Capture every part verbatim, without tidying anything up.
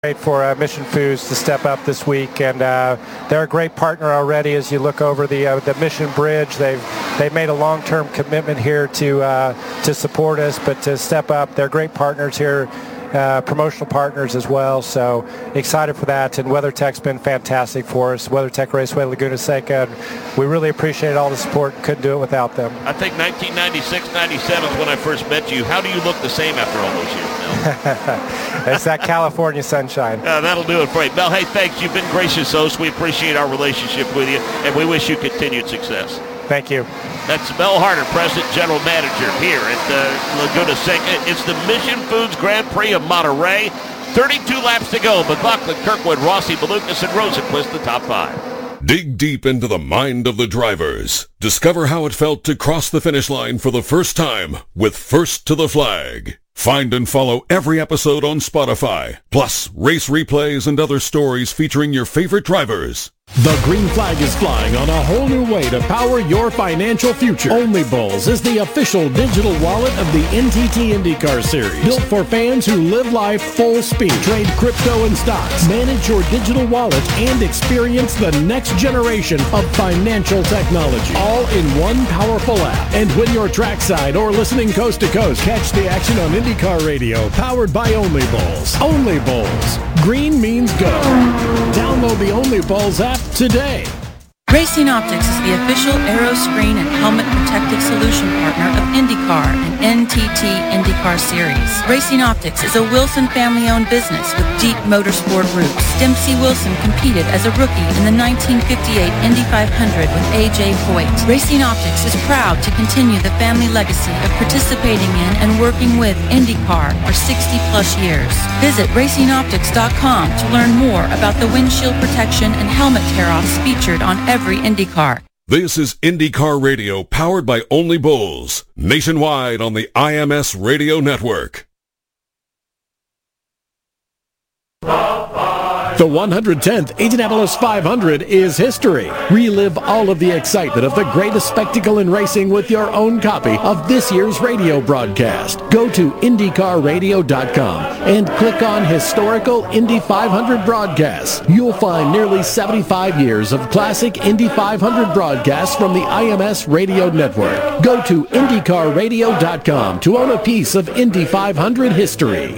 Great for uh, Mission Foods to step up this week, and uh, they're a great partner already. As you look over the uh, the Mission Bridge, they've they've made a long-term commitment here to uh, to support us, but to step up. They're great partners here, uh, promotional partners as well. So excited for that. And WeatherTech's been fantastic for us. WeatherTech Raceway Laguna Seca. And we really appreciate all the support. Couldn't do it without them. I think nineteen ninety-six ninety-seven is when I first met you. How do you look the same after all those years, Mel? It's that California sunshine. Uh, that'll do it for you. Mel, hey, thanks. You've been gracious host. We appreciate our relationship with you, and we wish you continued success. Thank you. That's Mel Harder, President General Manager here at uh, Laguna Seca. It's the Mission Foods Grand Prix of Monterey. thirty-two laps to go. McLaughlin, Kirkwood, Rossi, Malukas, and Rosenquist, the top five. Dig deep into the mind of the drivers. Discover how it felt to cross the finish line for the first time with First to the Flag. Find and follow every episode on Spotify, plus race replays and other stories featuring your favorite drivers. The green flag is flying on a whole new way to power your financial future. OnlyBulls is the official digital wallet of the N T T IndyCar Series. Built for fans who live life full speed. Trade crypto and stocks. Manage your digital wallet and experience the next generation of financial technology. All in one powerful app. And when you're trackside or listening coast to coast, catch the action on IndyCar Radio, powered by OnlyBulls. OnlyBulls. Green means go. Download the OnlyBulls app today. Racing Optics is the official aero screen and helmet protective solution partner of IndyCar and N T T IndyCar Series. Racing Optics is a Wilson family-owned business with deep motorsport roots. Dempsey Wilson competed as a rookie in the nineteen fifty-eight Indy five hundred with A J Foyt. Racing Optics is proud to continue the family legacy of participating in and working with IndyCar for sixty plus years. Visit racing optics dot com to learn more about the windshield protection and helmet tear-offs featured on every Every IndyCar. This is IndyCar Radio, powered by OnlyBulls, nationwide on the I M S Radio Network. The one hundred tenth Indianapolis five hundred is history. Relive all of the excitement of the greatest spectacle in racing with your own copy of this year's radio broadcast. Go to IndyCar Radio dot com and click on Historical Indy five hundred Broadcasts. You'll find nearly seventy-five years of classic Indy five hundred broadcasts from the I M S Radio Network. Go to IndyCar Radio dot com to own a piece of Indy five hundred history.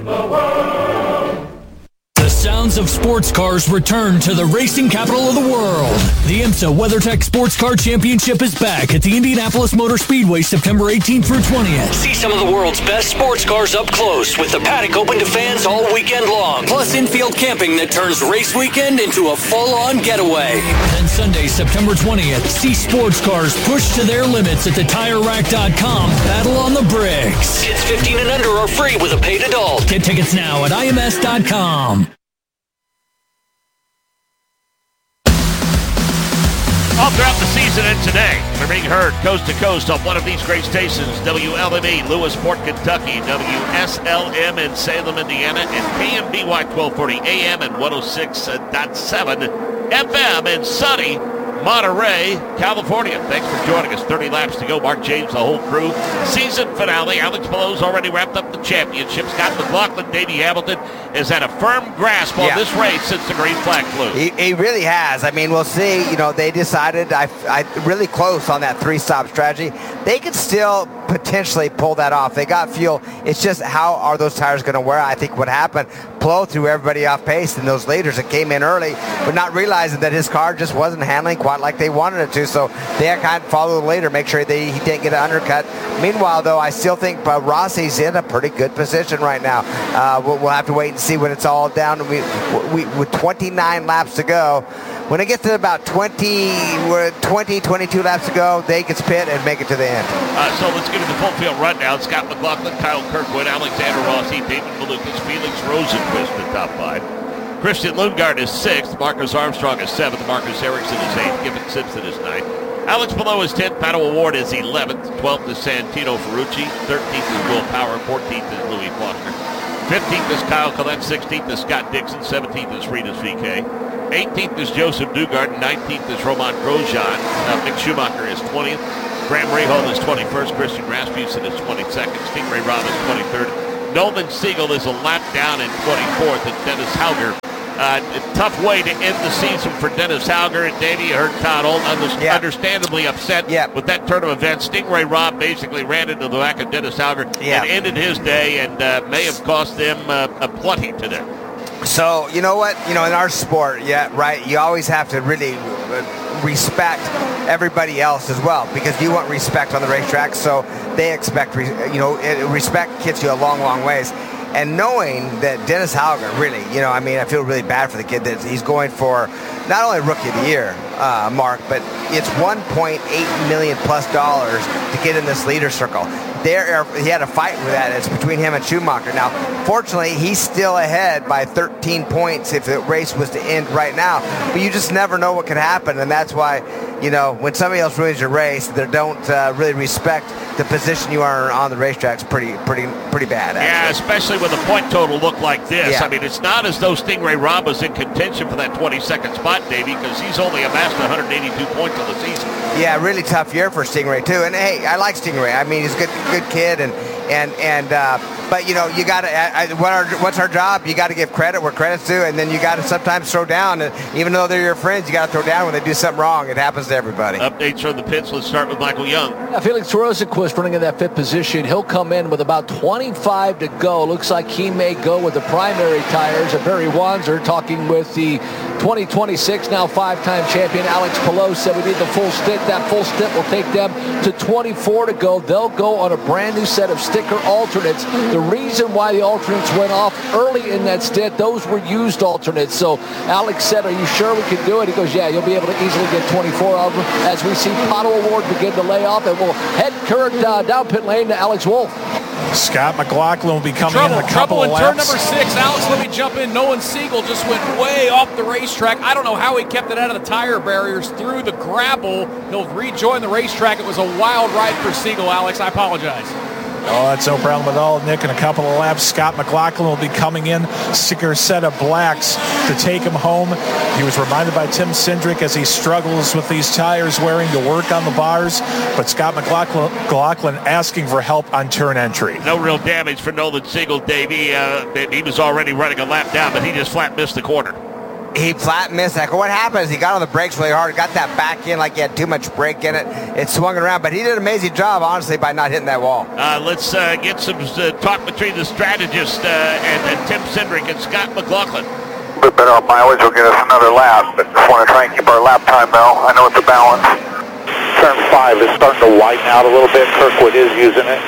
The sounds of sports cars return to the racing capital of the world. The IMSA WeatherTech Sports Car Championship is back at the Indianapolis Motor Speedway September eighteenth through twentieth. See some of the world's best sports cars up close with the paddock open to fans all weekend long. Plus infield camping that turns race weekend into a full-on getaway. Then Sunday, September twentieth, see sports cars push to their limits at the tire rack dot com. Battle on the bricks. Kids fifteen and under are free with a paid adult. Get tickets now at I M S dot com. All throughout the season and today, we're being heard coast to coast on one of these great stations, W L M E, Lewisport, Kentucky, W S L M in Salem, Indiana, and K M B Y twelve forty A M and one oh six point seven F M in sunny Monterey, California. Thanks for joining us. thirty laps to go. Mark James, the whole crew. Season finale. Alex Palou's already wrapped up the championship. Scott McLaughlin, Davey Hamilton has had a firm grasp on yeah. this race since the green flag flew. He, he really has. I mean, we'll see. You know, they decided I, I really close on that three-stop strategy. They could still potentially pull that off. They got fuel. It's just how are those tires going to wear? I think what happened, Palou threw everybody off pace, and those leaders that came in early, but not realizing that his car just wasn't handling quite like they wanted it to. So they had to kind of follow the leader, make sure they, he didn't get an undercut. Meanwhile, though, I still think uh, Rossi's in a pretty good position right now. Uh, we'll, we'll have to wait and see when it's all down. We, we, with twenty-nine laps to go, when it gets to about twenty, twenty, twenty-two laps to go, they can spit and make it to the end. Uh, so let's get to the full field rundown. Scott McLaughlin, Kyle Kirkwood, Alexander Rossi, David Malukas, Felix Rosenquist, the top five. Christian Lundgaard is sixth. Marcus Armstrong is seventh. Marcus Ericsson is eighth. Gibbon Simpson is ninth. Alex Palou is tenth. Pato O'Ward is eleventh. twelfth is Santino Ferrucci. thirteenth is Will Power. fourteenth is Louis Foster. fifteenth is Kyle Collette. sixteenth is Scott Dixon. seventeenth is Freitas V K. eighteenth is Joseph Newgarden. nineteenth is Roman Grosjean. Uh, Mick Schumacher is twentieth. Graham Rahal is twenty-first. Christian Rasmussen is twenty-second. Stingray Robb is twenty-third. Nolan Siegel is a lap down in twenty-fourth, and Dennis Hauger. Uh, a tough way to end the season for Dennis Hauger. And Davey, you heard Todd Old under- yeah. understandably upset yeah. with that turn of events. Stingray Robb basically ran into the back of Dennis Hauger yeah. and ended his day, and uh, may have cost them uh, a plenty today. So, you know what? You know, in our sport, yeah, right, you always have to really respect everybody else as well, because you want respect on the racetrack, so they expect, you know, respect gets you a long, long ways. And knowing that Dennis Hauger, really, you know, I mean, I feel really bad for the kid that he's going for not only Rookie of the Year, uh, Mark, but it's one point eight million plus dollars to get in this leader circle. There, he had a fight with that. It's between him and Schumacher. Now, fortunately, he's still ahead by thirteen points if the race was to end right now. But you just never know what could happen, and that's why, you know, when somebody else ruins your race, they don't uh, really respect the position you are on the racetrack. It's pretty, pretty, pretty bad. Actually. Yeah, especially with a point total look like this. Yeah. I mean, it's not as though Stingray Robb was in contention for that twenty-second spot, Davey, because he's only amassed one hundred eighty-two points on the season. Yeah, really tough year for Stingray too. And hey, I like Stingray. I mean, he's a good, good kid, and and and. Uh, But, you know, you got to, what our, what's our job? You got to give credit where credit's due, and then you got to sometimes throw down. And even though they're your friends, you got to throw down when they do something wrong. It happens to everybody. Updates from the pits. Let's start with Michael Young. Yeah, Felix Rosenqvist running in that fifth position. He'll come in with about twenty-five to go. Looks like he may go with the primary tires. And Barry Wanzer talking with the twenty twenty-six, now five-time champion Alex Palou said we need the full stint. That full stint will take them to twenty-four to go. They'll go on a brand new set of sticker alternates. The reason why the alternates went off early in that stint, those were used alternates. So Alex said, are you sure we can do it? He goes, yeah, you'll be able to easily get twenty-four of them as we see Pato O'Ward begin to lay off, and we'll head current uh, down pit lane to Alex Wolff. Scott McLaughlin will be coming trouble, in a couple trouble of in laps. turn number six. Alex, let me jump in. Nolan Siegel just went way off the racetrack. I don't know how he kept it out of the tire barriers through the gravel. He'll rejoin the racetrack. It was a wild ride for Siegel, Alex. I apologize. Oh, that's no problem at all, Nick. In a couple of laps, Scott McLaughlin will be coming in, sticker set of blacks to take him home. He was reminded by Tim Cindric as he struggles with these tires wearing to work on the bars, but Scott McLaughlin, McLaughlin asking for help on turn entry. No real damage for Nolan Siegel, Davey. Uh, he was already running a lap down, but he just flat missed the corner. He flat missed that. What happened is he got on the brakes really hard, got that back in like he had too much brake in it. It swung it around, but he did an amazing job, honestly, by not hitting that wall. Uh, let's uh, get some uh, talk between the strategist uh, and, and Tim Cindric and Scott McLaughlin. A bit better on mileage will get us another lap, but just want to try and keep our lap time though. I know it's a balance. Turn five is starting to widen out a little bit. Kirkwood is using it.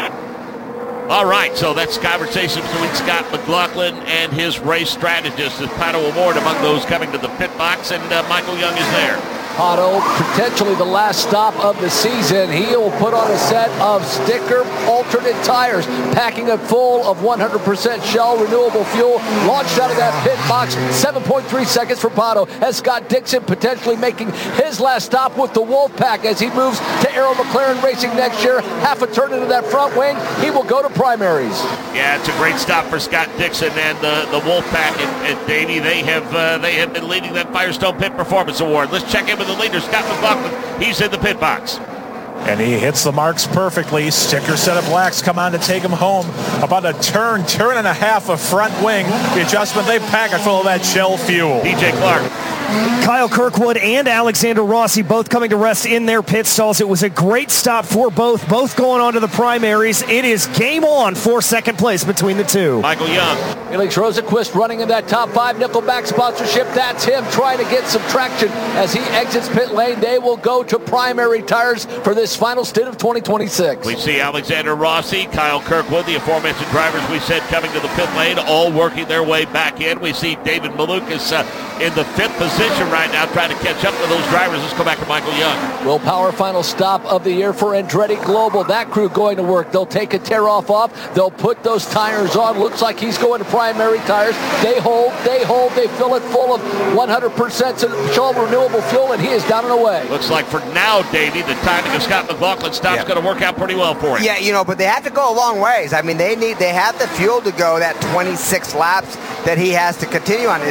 All right, so that's conversation between Scott McLaughlin and his race strategist, is Pato O'Ward among those coming to the pit box, and uh, Michael Young is there. Pato, potentially the last stop of the season. He will put on a set of sticker alternate tires, packing it full of one hundred percent Shell renewable fuel. Launched out of that pit box, seven point three seconds for Pato, as Scott Dixon potentially making his last stop with the Wolfpack as he moves to Arrow McLaren Racing next year. Half a turn into that front wing, he will go to primaries. Yeah, it's a great stop for Scott Dixon and the, the Wolfpack, and, and Davey, they have uh, they have been leading that Firestone Pit Performance Award. Let's check in with the leader, Scott McLaughlin. He's in the pit box. And he hits the marks perfectly. Sticker set of blacks come on to take him home. About a turn, turn and a half of front wing. The adjustment, they pack it full of that Shell fuel. D J Clark. Kyle Kirkwood and Alexander Rossi both coming to rest in their pit stalls. It was a great stop for both, both going on to the primaries. It is game on for second place between the two. Michael Young. Felix Rosenqvist running in that top five Nickelback sponsorship. That's him trying to get some traction as he exits pit lane. They will go to primary tires for this final stint of twenty twenty-six. We see Alexander Rossi, Kyle Kirkwood, the aforementioned drivers we said coming to the pit lane, all working their way back in. We see David Malukas uh, in the fifth position right now, trying to catch up to those drivers. Let's go back to Michael Young. Will Power final stop of the year for Andretti Global. That crew going to work. They'll take a tear-off off. They'll put those tires on. Looks like he's going to primary tires. They hold, they hold, they fill it full of one hundred percent Shell renewable fuel, and he is down and away. Looks like for now, Davey, the timing of Scott McLaughlin stop's yeah. going to work out pretty well for him. Yeah, you know, but they have to go a long ways. I mean, they need, they have the fuel to go that twenty-six laps that he has to continue on. It's just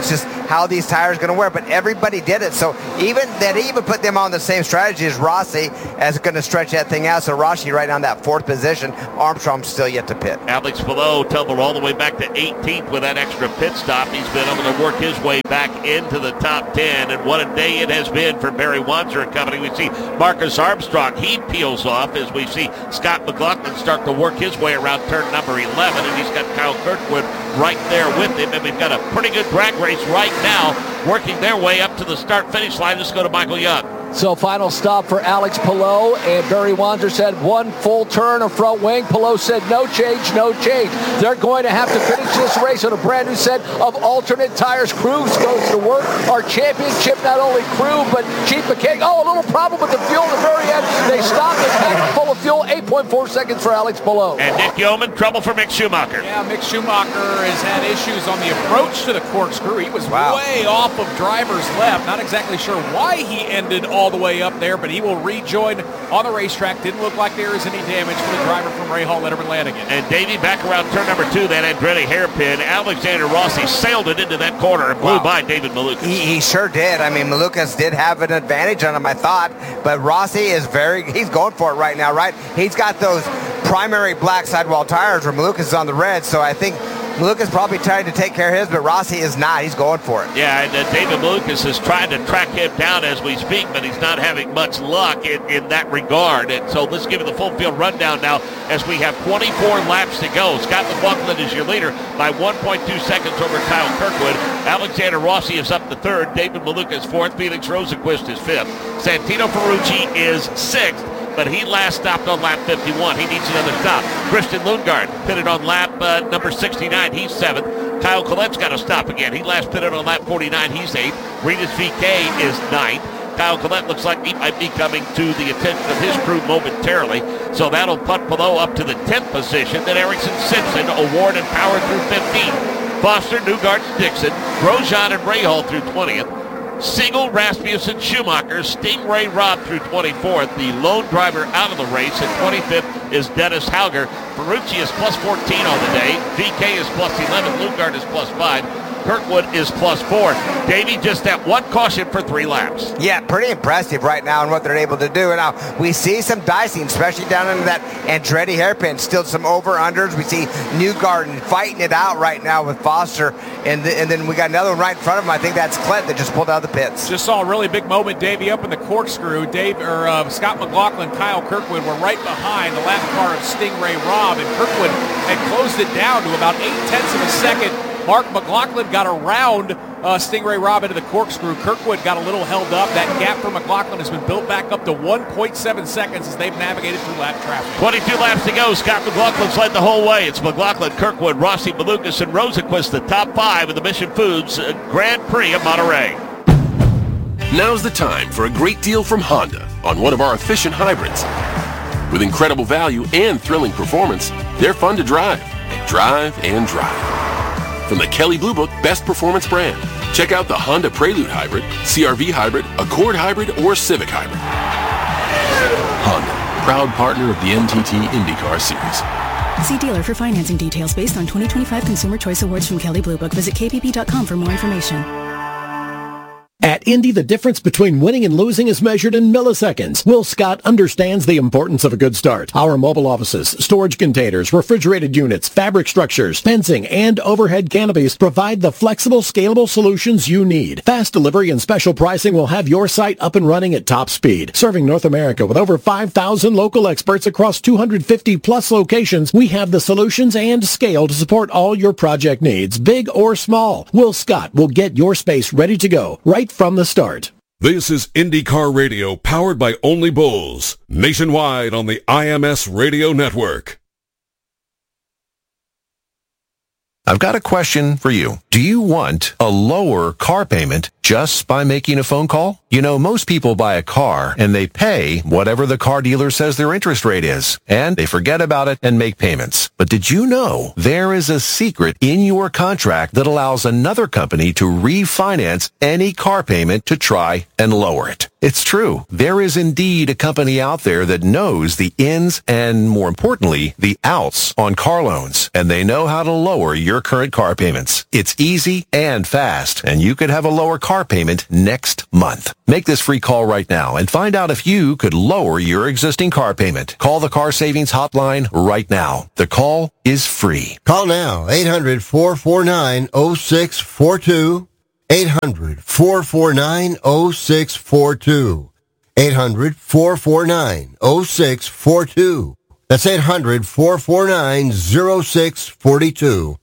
how these tires are going to wear, but everybody did it. So even that even put them on the same strategy as Rossi as going to stretch that thing out. So Rossi right on that fourth position. Armstrong's still yet to pit. Alex Palou tumbled all the way back to eighteenth with that extra pit stop. He's been able to work his way back into the top ten, and what a day it has been for Barry Wanzer and company. We see Marcus Armstrong, he peels off as we see Scott McLaughlin start to work his way around turn number eleven, and he's got Kyle Kirkwood right there with him, and we've got a pretty good drag race right now working their way up to the start-finish line. Let's go to Michael Young. So final stop for Alex Palou, and Barry Wanzer said one full turn of front wing. Palou said no change, no change. They're going to have to finish this race on a brand new set of alternate tires. Cruz goes to work. Our championship, not only crew, but Chief McKay. Oh, a little problem with the fuel at the very end. They stopped and packed full of fuel. eight point four seconds for Alex Palou. And Nick Yeoman, trouble for Mick Schumacher. Yeah, Mick Schumacher has had issues on the approach to the corkscrew. He was wow. way off of driver's left. Not exactly sure why he ended all the way up there, but he will rejoin on the racetrack. Didn't look like there is any damage for the driver from Rahal Letterman Lanigan. And Davey back around turn number two, that Andretti hairpin. Alexander Rossi sailed it into that corner and blew wow. by David Malukas. He, he sure did. I mean, Malukas did have an advantage on him, I thought, but Rossi is very, he's going for it right now, right? He's got those primary black sidewall tires where Malukas is on the red, so I think Malukas probably trying to take care of his, but Rossi is not. He's going for it. Yeah, and uh, David Malukas is trying to track him down as we speak, but he's not having much luck in, in that regard. And so let's give it the full field rundown now as we have twenty-four laps to go. Scott McLaughlin is your leader by one point two seconds over Kyle Kirkwood. Alexander Rossi is up to third. David Malukas fourth. Felix Rosenqvist is fifth. Santino Ferrucci is sixth, but he last stopped on lap fifty-one. He needs another stop. Christian Lundgaard pitted on lap uh, number sixty-nine. He's seventh. Kyle Collette's got to stop again. He last pitted on lap forty-nine. He's eighth. Rinus V K is ninth. Kyle Collette looks like he might be coming to the attention of his crew momentarily. So that'll put Palou up to the tenth position. Then Ericsson, Simpson, Award, and Power through fifteenth. Foster, Newgarden, Dixon, Grosjean, and Rahal through twentieth. Siegel, Rasmussen, Schumacher, Stingray Robb through twenty-fourth. The lone driver out of the race at twenty-fifth is Dennis Hauger. Ferrucci is plus fourteen on the day. V K is plus eleven. Lundgaard is plus five. Kirkwood is plus four. Davey, just that one caution for three laps. Yeah, pretty impressive right now in what they're able to do. And now we see some dicing, especially down into that Andretti hairpin. Still some over-unders. We see Newgarden fighting it out right now with Foster. And, the, and then we got another one right in front of him. I think that's Klett that just pulled out of the pits. Just saw a really big moment, Davey, up in the corkscrew. Dave or uh, Scott McLaughlin, Kyle Kirkwood were right behind the lap car of Stingray Robb, and Kirkwood had closed it down to about eight tenths of a second. Mark McLaughlin got around uh, Stingray Robb into the corkscrew. Kirkwood got a little held up. That gap for McLaughlin has been built back up to one point seven seconds as they've navigated through lap traffic. twenty-two laps to go. Scott McLaughlin's led the whole way. It's McLaughlin, Kirkwood, Rossi, Malukas, and Rosenqvist, the top five of the Mission Foods uh, Grand Prix of Monterey. Now's the time for a great deal from Honda on one of our efficient hybrids. With incredible value and thrilling performance, they're fun to drive and drive and drive. From the Kelley Blue Book Best Performance brand, check out the Honda Prelude Hybrid, C R V Hybrid, Accord Hybrid, or Civic Hybrid. Honda, proud partner of the N T T IndyCar Series. See dealer for financing details based on twenty twenty-five Consumer Choice Awards from Kelley Blue Book. Visit K P P dot com for more information. At Indy, the difference between winning and losing is measured in milliseconds. Will Scott understands the importance of a good start. Our mobile offices, storage containers, refrigerated units, fabric structures, fencing, and overhead canopies provide the flexible, scalable solutions you need. Fast delivery and special pricing will have your site up and running at top speed. Serving North America with over five thousand local experts across two hundred fifty plus locations, we have the solutions and scale to support all your project needs, big or small. Will Scott will get your space ready to go right from the start. This is IndyCar Radio, powered by Only Bulls, nationwide on the I M S Radio Network. I've got a question for you. Do you want a lower car payment just by making a phone call? You know, most people buy a car and they pay whatever the car dealer says their interest rate is, and they forget about it and make payments. But did you know there is a secret in your contract that allows another company to refinance any car payment to try and lower it? It's true. There is indeed a company out there that knows the ins and, more importantly, the outs on car loans, and they know how to lower your current car payments. It's easy and fast, and you could have a lower car payment next month. Make this free call right now and find out if you could lower your existing car payment. Call the Car Savings Hotline right now. The call is free. Call now, eight hundred, four four nine, oh six four two. eight hundred, four four nine, oh six four two. eight hundred, four four nine, oh six four two. That's eight hundred, four four nine, oh six four two.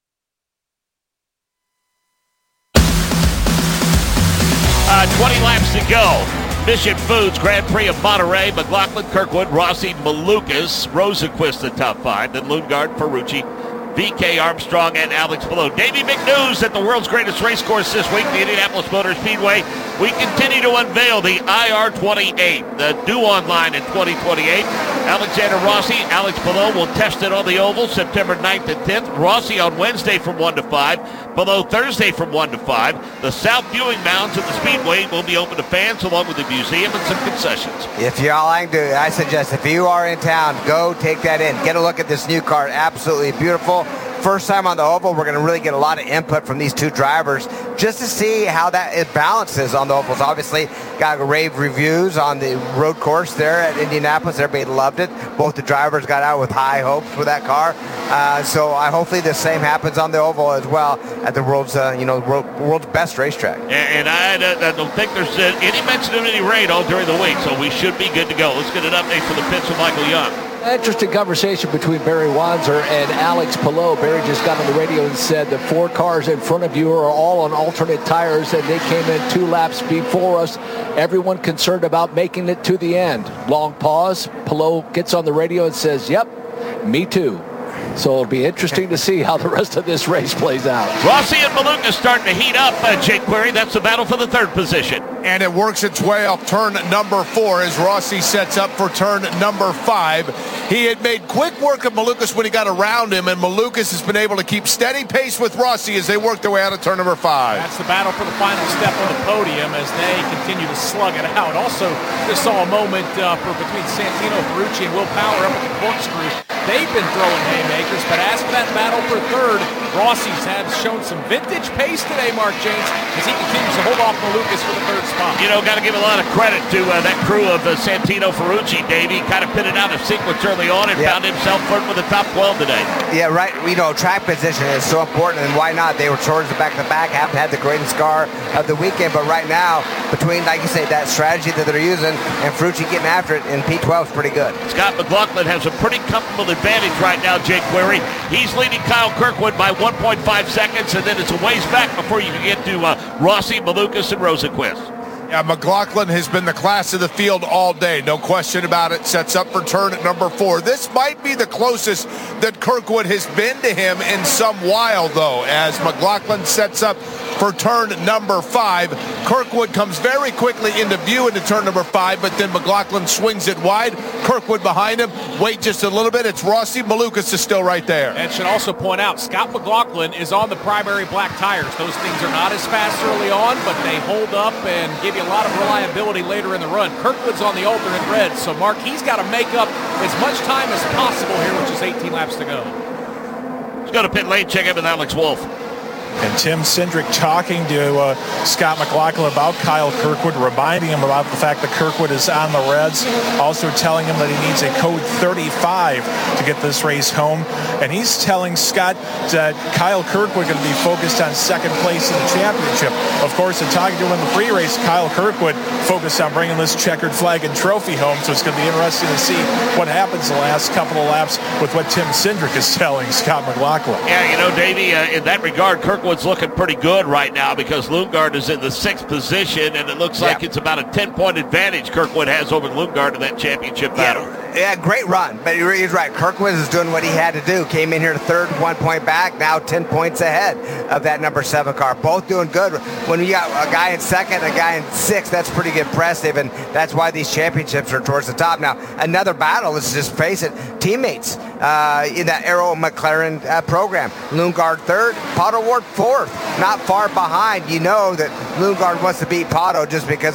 Uh, twenty laps to go. Mission Foods Grand Prix of Monterey. McLaughlin, Kirkwood, Rossi, Malukas, Rosenquist the top five. Then Lundgaard, Ferrucci, V K Armstrong, and Alex Palou. Davey, big news at the world's greatest race course this week, the Indianapolis Motor Speedway. We continue to unveil the I R twenty-eight, the due online in twenty twenty-eight. Alexander Rossi, Alex Palou will test it on the oval September ninth and tenth. Rossi on Wednesday from one to five. Palou Thursday from one to five. The South Viewing Mounds at the Speedway will be open to fans along with the museum and some concessions. If you're all I can do, I suggest if you are in town, go take that in. Get a look at this new car. Absolutely beautiful. First time on the oval, we're going to really get a lot of input from these two drivers just to see how that it balances on the ovals. Obviously, got rave reviews on the road course there at Indianapolis. Everybody loved it. Both the drivers got out with high hopes for that car. Uh, so I hopefully the same happens on the oval as well at the world's uh, you know world, world's best racetrack. And, and I, I don't think there's uh, any mention of any rain all during the week, so we should be good to go. Let's get an update from the pits with Michael Young. Interesting conversation between Barry Wanzer and Alex Palou. Barry just got on the radio and said the four cars in front of you are all on alternate tires, and they came in two laps before us. Everyone concerned about making it to the end. Long pause. Palou gets on the radio and says, yep, me too. So it'll be interesting to see how the rest of this race plays out. Rossi and Malukas starting to heat up, uh, Jake Query. That's the battle for the third position. And it works its way off turn number four as Rossi sets up for turn number five. He had made quick work of Malukas when he got around him, and Malukas has been able to keep steady pace with Rossi as they work their way out of turn number five. That's the battle for the final step on the podium as they continue to slug it out. Also, just saw a moment uh, for between Santino, Ferrucci, and Will Power up at the corkscrew. They've been throwing haymakers, but as for that battle for third, Rossi's had shown some vintage pace today, Mark James, as he continues to hold off Malukas for the third spot. You know, got to give a lot of credit to uh, that crew of uh, Santino, Ferrucci, Davey. Kind of pitted out of sequence early on and yeah. found himself flirting with the top twelve today. Yeah, right. You know, track position is so important, and why not? They were towards the back-to-back, haven't had the greatest car of the weekend, but right now, between, like you say, that strategy that they're using and Ferrucci getting after it in P twelve is pretty good. Scott McLaughlin has a pretty comfortable advantage right now, Jake Query. He's leading Kyle Kirkwood by one point five seconds, and then it's a ways back before you can get to uh, Rossi, Malukas, and Rosenquist. Yeah, McLaughlin has been the class of the field all day. No question about it. Sets up for turn number four. This might be the closest that Kirkwood has been to him in some while, though, as McLaughlin sets up for turn number five. Kirkwood comes very quickly into view into turn number five, but then McLaughlin swings it wide. Kirkwood behind him. Wait just a little bit. It's Rossi. Malukas is still right there. And should also point out, Scott McLaughlin is on the primary black tires. Those things are not as fast early on, but they hold up and give you a lot of reliability later in the run. Kirkwood's on the alternate red, so Mark, he's got to make up as much time as possible here, which is eighteen laps to go. Let's go to pit lane, check in with Alex Wolf. And Tim Cindric talking to uh, Scott McLaughlin about Kyle Kirkwood, reminding him about the fact that Kirkwood is on the Reds, also telling him that he needs a code thirty-five to get this race home. And he's telling Scott that Kyle Kirkwood going to be focused on second place in the championship. Of course, in talking to him in the pre-race, Kyle Kirkwood focused on bringing this checkered flag and trophy home. So it's going to be interesting to see what happens the last couple of laps with what Tim Cindric is telling Scott McLaughlin. Yeah, you know, Davey, uh, in that regard, Kirkwood Kirkwood's looking pretty good right now because Lundgaard is in the sixth position, and it looks like yeah. it's about a ten-point advantage Kirkwood has over Lundgaard in that championship battle. Yeah, yeah, great run, but he's right. Kirkwood is doing what he had to do. Came in here third, one point back, now ten points ahead of that number seven car. Both doing good. When you got a guy in second, a guy in sixth, that's pretty impressive, and that's why these championships are towards the top. Now, another battle, let's just face it, teammates uh, in that Arrow McLaren uh, program. Lundgaard third, Pato Ward fourth, not far behind. You know that Lundgaard wants to beat Pato just because of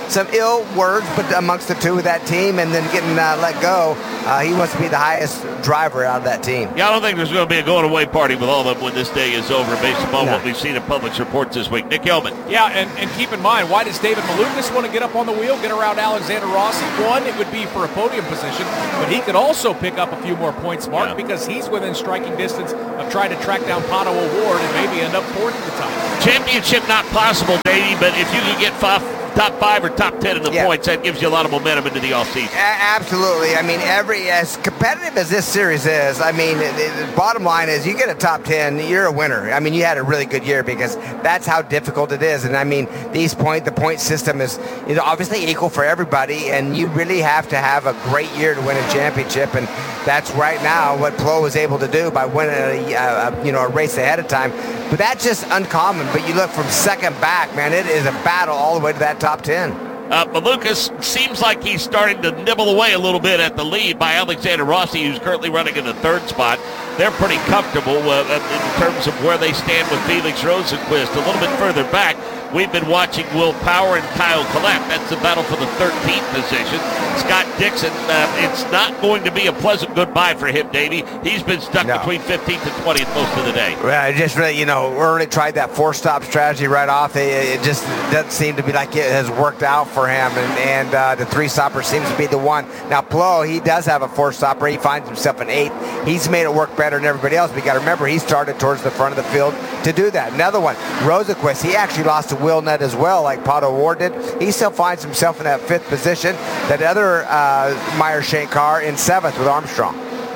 some ill words, but amongst the two of that team, and then getting uh, let go, uh, he wants to be the highest driver out of that team. Yeah, I don't think there's going to be a going-away party with all of them when this day is over, based upon No. what we've seen in Publix reports this week. Nick Hillman. Yeah, and, and keep in mind, why does David Malukas want to get up on the wheel, get around Alexander Rossi? One, it would be for a podium position, but he could also pick up a few more points, Mark, Yeah. because he's within striking distance of trying to track down Pato O'Ward and maybe end up fourth at the time. Championship not possible, Davey, but if you can get five, top five or top ten in the Yeah. points, that gives you a lot of momentum into the offseason. A- absolutely. I mean, every as competitive as this series is, I mean, the, the bottom line is you get a top ten, you're a winner. I mean, you had a really good year because that's how difficult it is. And I mean, these point the point system is you know, obviously equal for everybody, and you really have to have a great year to win a championship. And that's right now what Plo was able to do by winning a, a, you know a race ahead of time. But that's just uncommon. But you look from second back, man, it is a battle all the way to that top ten. Uh, Malukas seems like he's starting to nibble away a little bit at the lead by Alexander Rossi, who's currently running in the third spot. They're pretty comfortable uh, in terms of where they stand with Felix Rosenquist. A little bit further back, we've been watching Will Power and Kyle Collette. That's the battle for the thirteenth position. Scott Dixon, uh, it's not going to be a pleasant goodbye for him, Davey. He's been stuck No. between fifteenth and twentieth most of the day. Well, I just really, you know, we already tried that four-stop strategy right off. It, it just doesn't seem to be like it has worked out for him, and, and uh, the three-stopper seems to be the one. Now, Plo, he does have a four-stopper. He finds himself an eighth. He's made it work better than everybody else. But you got to remember, he started towards the front of the field to do that. Another one, Rosenquist, he actually lost to Will Nutt as well, like Pato O'Ward did. He still finds himself in that fifth position. That other uh, Meyer Shank car in seventh with Armstrong.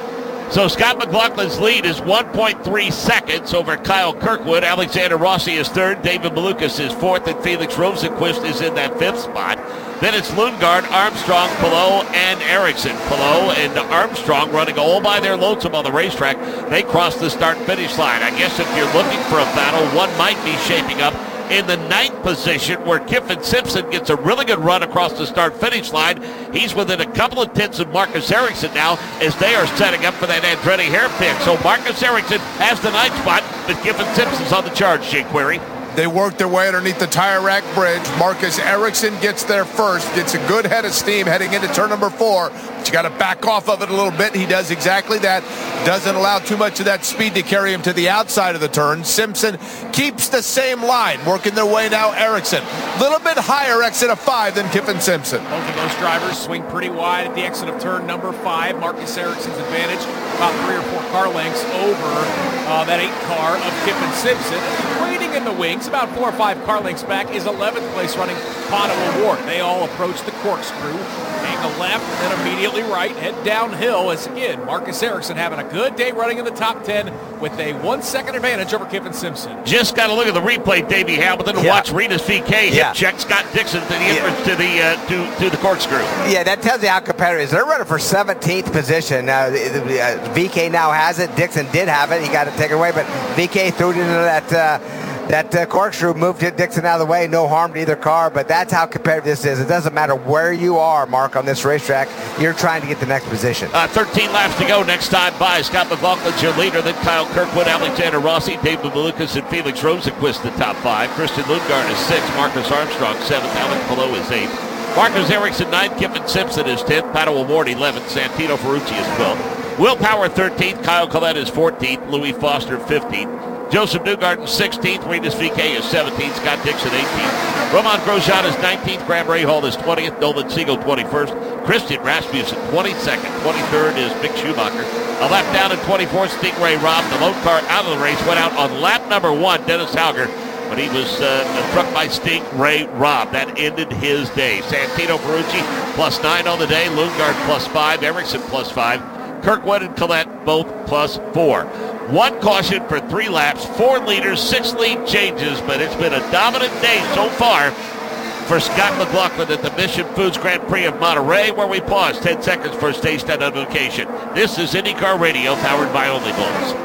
So Scott McLaughlin's lead is one point three seconds over Kyle Kirkwood. Alexander Rossi is third. David Malukas is fourth. And Felix Rosenquist is in that fifth spot. Then it's Lundgaard, Armstrong, Palou, and Ericsson. Palou and Armstrong running all by their lonesome on the racetrack. They cross the start-finish line. I guess if you're looking for a battle, one might be shaping up in the ninth position, where Kiffin Simpson gets a really good run across the start-finish line. He's within a couple of tenths of Marcus Ericsson now as they are setting up for that Andretti hairpin. So Marcus Ericsson has the ninth spot, but Kiffin Simpson's on the charge, Jake Query. They work their way underneath the tire rack bridge. Marcus Ericsson gets there first, gets a good head of steam heading into turn number four. But you got to back off of it a little bit. He does exactly that. Doesn't allow too much of that speed to carry him to the outside of the turn. Simpson keeps the same line, working their way now. Ericsson, a little bit higher exit of five than Kiffin Simpson. Both of those drivers swing pretty wide at the exit of turn number five. Marcus Ericsson's advantage about three or four car lengths over uh, that eight car of Kiffin Simpson. Waiting in the wings, about four or five car lengths back, is eleventh place running Pato O'Ward. They all approach the corkscrew, take a left, and then immediately right, head downhill as, again, Marcus Ericsson having a good day running in the top ten with a one-second advantage over Kiffin Simpson. Just got to look at the replay, Davey Hamilton, and Yeah. watch Renus V K hip Yeah. check Scott Dixon to the entrance to the uh, to, to the corkscrew. Yeah, that tells you how competitive it is. They're running for seventeenth position. Uh, the, the, uh, V K now has it. Dixon did have it. He got to take it away, but V K threw it into that uh, that uh, corkscrew, moved Dixon out of the way. No harm to either car, but that's how competitive this is. It doesn't matter where you are, Mark, on this racetrack. You're trying to get the next position. Uh, thirteen laps to go next time by. Scott McLaughlin's your leader, then Kyle Kirkwood, Alexander Rossi, David Malukas, and Felix Rosenquist the top five. Christian Lundgaard is sixth. Marcus Armstrong seventh. Alex Palou is eighth. Marcus Ericsson ninth. Kiffin Simpson is tenth. Pato O'Ward eleventh. Santino Ferrucci is twelfth. Will Power thirteenth. Kyle Collette is fourteenth. Louis Foster fifteenth. Joseph Newgarden sixteenth. Renus V K is seventeenth. Scott Dixon eighteenth. Roman Grosjean is nineteenth. Graham Rahal is twentieth. Nolan Siegel twenty-first. Christian Rasmussen twenty-second. twenty-third is Mick Schumacher. A lap down in twenty-fourth, Stingray Robb. The lone car out of the race went out on lap number one, Dennis Hauger. But he was uh, struck by Stingray Robb. That ended his day. Santino Ferrucci plus nine on the day. Lundgaard plus five. Ericsson plus five. Kirkwood and Collette both plus four. One caution for three laps, four leaders, six lead changes, but it's been a dominant day so far for Scott McLaughlin at the Mission Foods Grand Prix of Monterey, where we pause ten seconds for station identification. This is IndyCar Radio, powered by Only Bulls.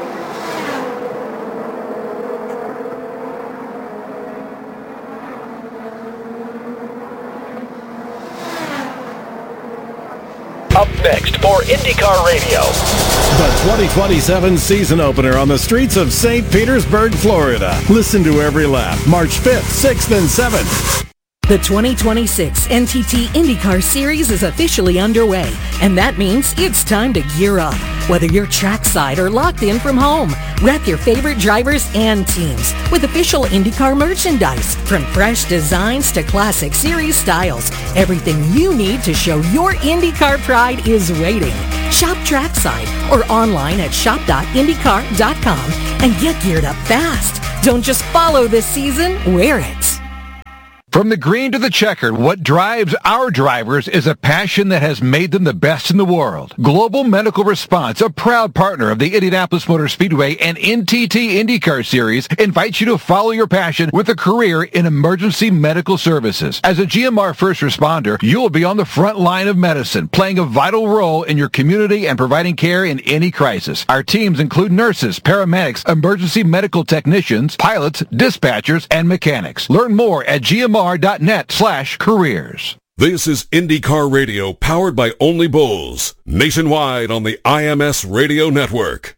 Up next for IndyCar Radio. The twenty twenty-seven season opener on the streets of Saint Petersburg, Florida. Listen to every lap, March fifth, sixth, and seventh. The twenty twenty-six N T T IndyCar Series is officially underway, and that means it's time to gear up. Whether you're trackside or locked in from home, rep your favorite drivers and teams with official IndyCar merchandise. From fresh designs to classic series styles, everything you need to show your IndyCar pride is waiting. Shop trackside or online at shop dot indycar dot com and get geared up fast. Don't just follow this season, wear it. From the green to the checkered, what drives our drivers is a passion that has made them the best in the world. Global Medical Response, a proud partner of the Indianapolis Motor Speedway and N T T IndyCar Series, invites you to follow your passion with a career in emergency medical services. As a G M R first responder, you will be on the front line of medicine, playing a vital role in your community and providing care in any crisis. Our teams include nurses, paramedics, emergency medical technicians, pilots, dispatchers, and mechanics. Learn more at G M R dot net slash careers. This is IndyCar Radio, powered by Only Bulls, nationwide on the I M S Radio Network.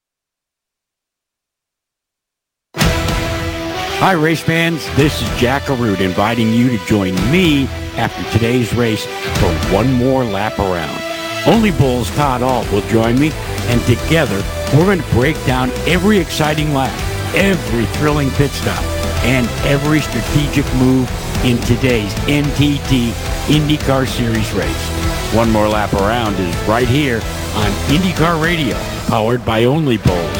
Hi, race fans. This is Jack Arute inviting you to join me after today's race for one more lap around. Only Bulls Todd Alt will join me, and together we're going to break down every exciting lap, every thrilling pit stop, and every strategic move in today's N T T IndyCar Series race. One more lap around is right here on IndyCar Radio, powered by Only Bulls.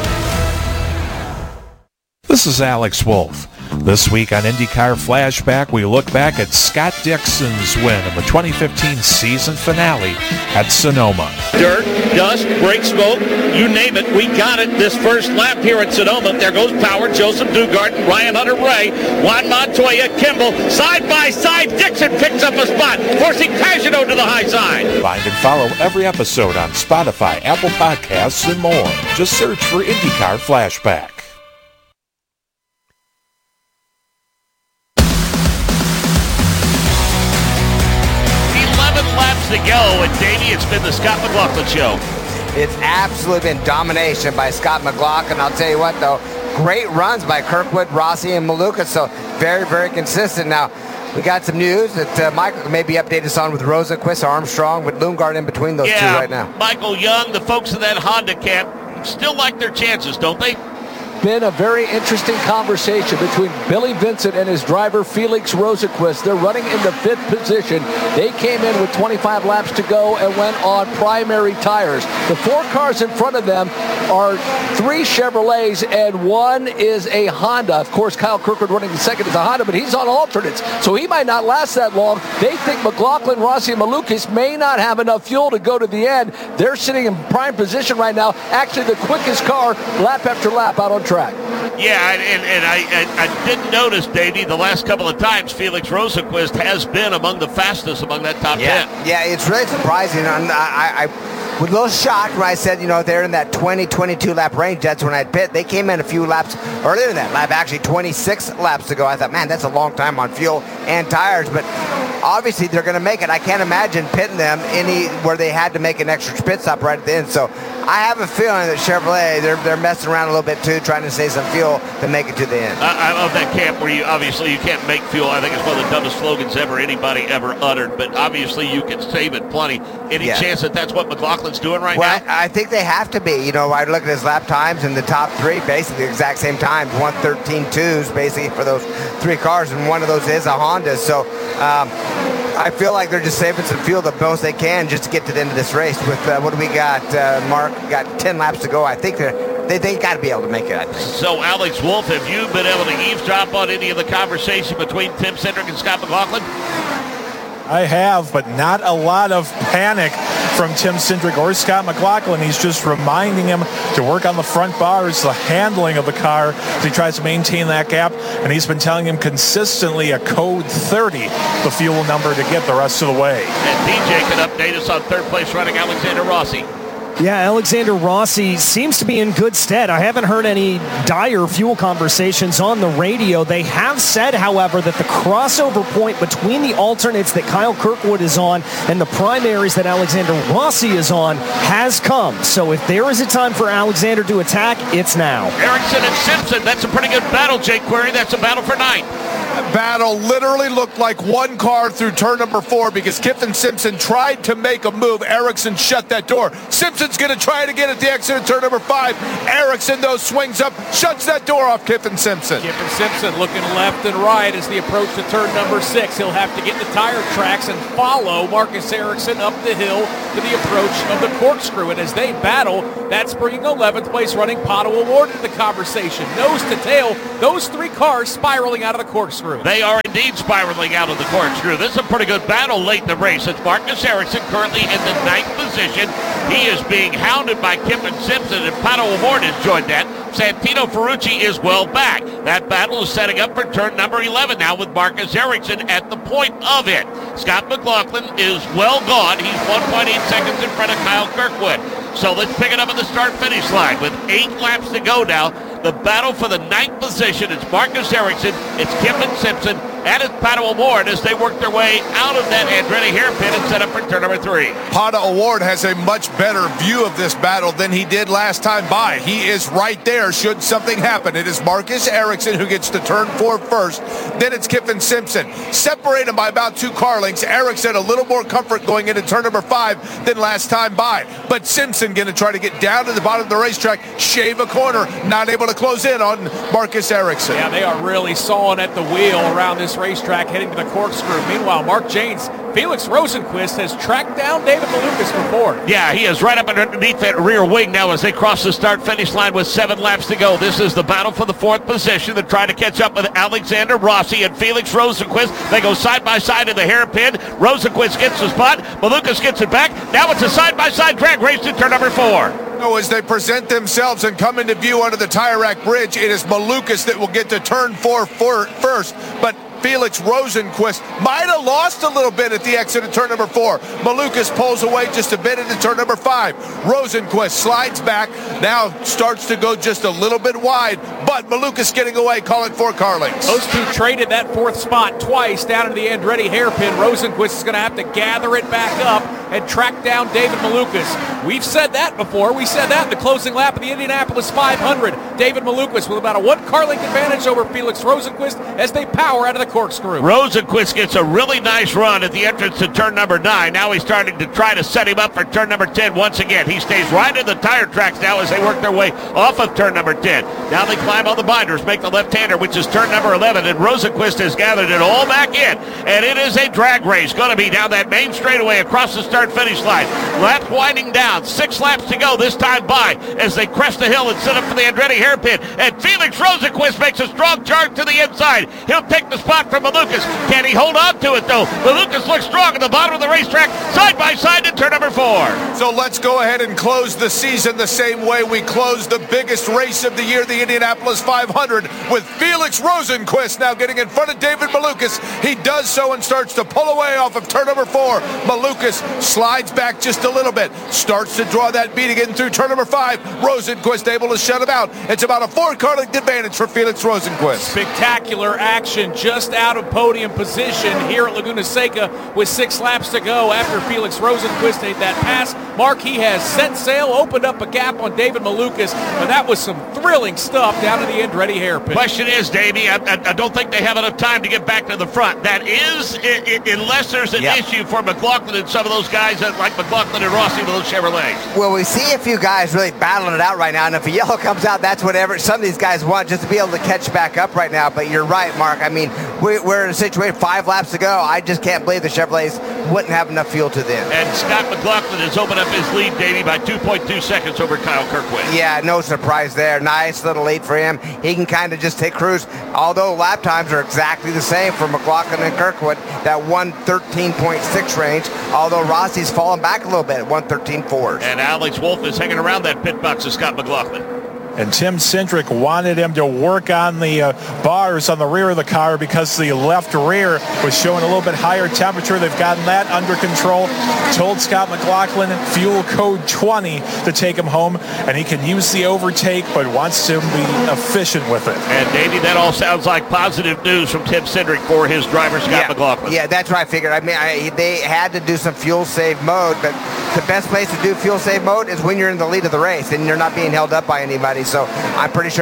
This is Alex Wolf. This week on IndyCar Flashback, we look back at Scott Dixon's win in the twenty fifteen season finale at Sonoma. Dirt, dust, brake smoke, you name it, we got it this first lap here at Sonoma. There goes Power, Joseph Newgarden, Ryan Hunter-Reay, Juan Montoya, Kimball, side by side. Dixon picks up a spot, forcing Pagenaud to the high side. Find and follow every episode on Spotify, Apple Podcasts, and more. Just search for IndyCar Flashback. To go, and Davey, it's been the Scott McLaughlin Show. It's absolutely been domination by Scott McLaughlin. I'll tell you what, though, great runs by Kirkwood, Rossi, and Maluka, so very, very consistent. Now, we got some news that uh, Michael can maybe update us on with Rosenquist, Armstrong, with Lundgaard in between those yeah, two right now. Michael Young, the folks in that Honda camp, still like their chances, don't they? Been a very interesting conversation between Billy Vincent and his driver Felix Rosenquist. They're running in the fifth position. They came in with twenty-five laps to go and went on primary tires. The four cars in front of them are three Chevrolets and one is a Honda. Of course, Kyle Kirkwood running the second is a Honda, but he's on alternates, so he might not last that long. They think McLaughlin, Rossi, and Malukas may not have enough fuel to go to the end. They're sitting in prime position right now. Actually, the quickest car lap after lap out on track. Yeah, and, and, and I, I, I didn't notice, Davey, the last couple of times Felix Rosenquist has been among the fastest among that top yeah. ten. Yeah, it's really surprising. I, I, I was a little shocked when I said, you know, they're in that twenty, twenty-two lap range. That's when I'd pit. They came in a few laps earlier than that lap, actually twenty-six laps to go. I thought, man, that's a long time on fuel and tires, but obviously they're going to make it. I can't imagine pitting them any where they had to make an extra pit stop right at the end. So I have a feeling that Chevrolet, they're, they're messing around a little bit too, trying to save some fuel to make it to the end. I, I love that camp where you obviously you can't make fuel. I think it's one of the dumbest slogans ever anybody ever uttered, but obviously you can save it plenty. Any yeah. chance that that's what McLaughlin's doing right well, now? I, I think they have to be. You know, I look at his lap times and the top three, basically the exact same times, one thirteen twos basically for those three cars, and one of those is a Honda. So um, I feel like they're just saving some fuel the most they can just to get to the end of this race. With uh, what do we got, uh, Mark? Got ten laps to go. I think they're, they they got to be able to make it. I think. So, Alex Wolf, have you been able to eavesdrop on any of the conversation between Tim Cindric and Scott McLaughlin? I have, but not a lot of panic from Tim Cindric or Scott McLaughlin. He's just reminding him to work on the front bars, the handling of the car as he tries to maintain that gap. And he's been telling him consistently a code thirty, the fuel number to get the rest of the way. And D J can update us on third place running Alexander Rossi. Yeah, Alexander Rossi seems to be in good stead. I haven't heard any dire fuel conversations on the radio. They have said, however, that the crossover point between the alternates that Kyle Kirkwood is on and the primaries that Alexander Rossi is on has come. So if there is a time for Alexander to attack, it's now. Erickson and Simpson, that's a pretty good battle, Jake Query. That's a battle for ninth. battle literally looked like one car through turn number four because Kyffin Simpson tried to make a move. Ericsson shut that door. Simpson's going to try it again at the exit of turn number five. Ericsson, though, swings up, shuts that door off Kyffin Simpson. Kyffin Simpson looking left and right as the approach to turn number six. He'll have to get the tire tracks and follow Marcus Ericsson up the hill to the approach of the corkscrew. And as they battle, that's bringing eleventh place running Pato O'Ward into the conversation. Nose to tail, those three cars spiraling out of the corkscrew. They are indeed spiraling out of the corkscrew. This is a pretty good battle late in the race. It's Marcus Ericsson currently in the ninth position. He is being hounded by Kyffin Simpson, and Pato O'Ward has joined that. Santino Ferrucci is well back. That battle is setting up for turn number eleven now with Marcus Ericsson at the point of it. Scott McLaughlin is well gone. He's one point eight seconds in front of Kyle Kirkwood. So let's pick it up at the start-finish line. With eight laps to go now, the battle for the ninth position. It's Marcus Ericsson, it's Kyffin Simpson, and it's Pato O'Ward as they work their way out of that Andretti hairpin and set up for turn number three. Pato O'Ward has a much better view of this battle than he did last time by. He is right there should something happen. It is Marcus Ericsson who gets to turn four first. Then it's Kyffin Simpson. Separate him by about two car lengths. Ericsson a little more comfort going into turn number five than last time by. But Simpson going to try to get down to the bottom of the racetrack, shave a corner, not able to close in on Marcus Ericsson. Yeah, they are really sawing at the wheel around this racetrack heading to the corkscrew. Meanwhile, Mark Janes, Felix Rosenquist has tracked down David Malukas before. Yeah, he is right up underneath that rear wing now as they cross the start-finish line with seven laps to go. This is the battle for the fourth position. They're trying to catch up with Alexander Rossi and Felix Rosenquist. They go side by side in the hairpin. Rosenquist gets the spot. Malukas gets it back. Now it's a side-by-side drag race to turn number four. So as they present themselves and come into view under the tire rack bridge, it is Malukas that will get to turn four for, first. But Felix Rosenquist might have lost a little bit at the exit of turn number four. Malukas pulls away just a bit into turn number five. Rosenquist slides back, now starts to go just a little bit wide, but Malukas getting away, call it four car lengths. Those two traded that fourth spot twice down into the Andretti hairpin. Rosenquist is going to have to gather it back up and track down David Malukas. We've said that before. We said that in the closing lap of the Indianapolis five hundred. David Malukas with about a one car length advantage over Felix Rosenquist as they power out of the corkscrew. Rosenquist gets a really nice run at the entrance to turn number nine. Now he's starting to try to set him up for turn number ten once again. He stays right in the tire tracks now as they work their way off of turn number ten. Now they climb on the binders, make the left-hander, which is turn number eleven, and Rosenquist has gathered it all back in. And it is a drag race. Going to be down that main straightaway across the start-finish line. Lap winding down. Six laps to go this time by as they crest the hill and set up for the Andretti hairpin. And Felix Rosenquist makes a strong charge to the inside. He'll take the spot from Malukas. Can he hold on to it, though? Malukas looks strong at the bottom of the racetrack, side by side to turn number four. So let's go ahead and close the season the same way we closed the biggest race of the year, the Indianapolis five hundred, with Felix Rosenquist now getting in front of David Malukas. He does so and starts to pull away off of turn number four. Malukas slides back just a little bit, starts to draw that beat again through turn number five. Rosenquist able to shut him out. It's about a four-car length advantage for Felix Rosenquist. Spectacular action just out of podium position here at Laguna Seca with six laps to go after Felix Rosenquist made that pass. Mark, he has set sail, opened up a gap on David Malukas, and that was some thrilling stuff down to the Andretti hairpin. Question is, Davey, I, I, I don't think they have enough time to get back to the front. That is, it, it, unless there's an yep. issue for McLaughlin and some of those guys that, like McLaughlin and Rossi with those Chevrolets. Well, we see a few guys really battling it out right now, and if a yellow comes out, that's whatever some of these guys want, just to be able to catch back up right now. But you're right, Mark. I mean, we, we're in a situation five laps to go. I just can't believe the Chevrolets wouldn't have enough fuel to them. And Scott McLaughlin has opened up his lead, Davey, by two point two seconds over Kyle Kirkwood. Yeah, no surprise there. Nice little lead for him. He can kind of just take cruise, although lap times are exactly the same for McLaughlin and Kirkwood, that one thirteen point six range, although Rossi's fallen back a little bit at one thirteen point four. And Alex Wolff is hanging around that pit box of Scott McLaughlin. And Tim Cindric wanted him to work on the uh, bars on the rear of the car because the left rear was showing a little bit higher temperature. They've gotten that under control. Told Scott McLaughlin fuel code twenty to take him home, and he can use the overtake, but wants to be efficient with it. And Davey, that all sounds like positive news from Tim Cindric for his driver, Scott yeah. McLaughlin. Yeah, that's what I figured. I mean, I, they had to do some fuel save mode, but the best place to do fuel save mode is when you're in the lead of the race and you're not being held up by anybody. So I'm pretty sure that's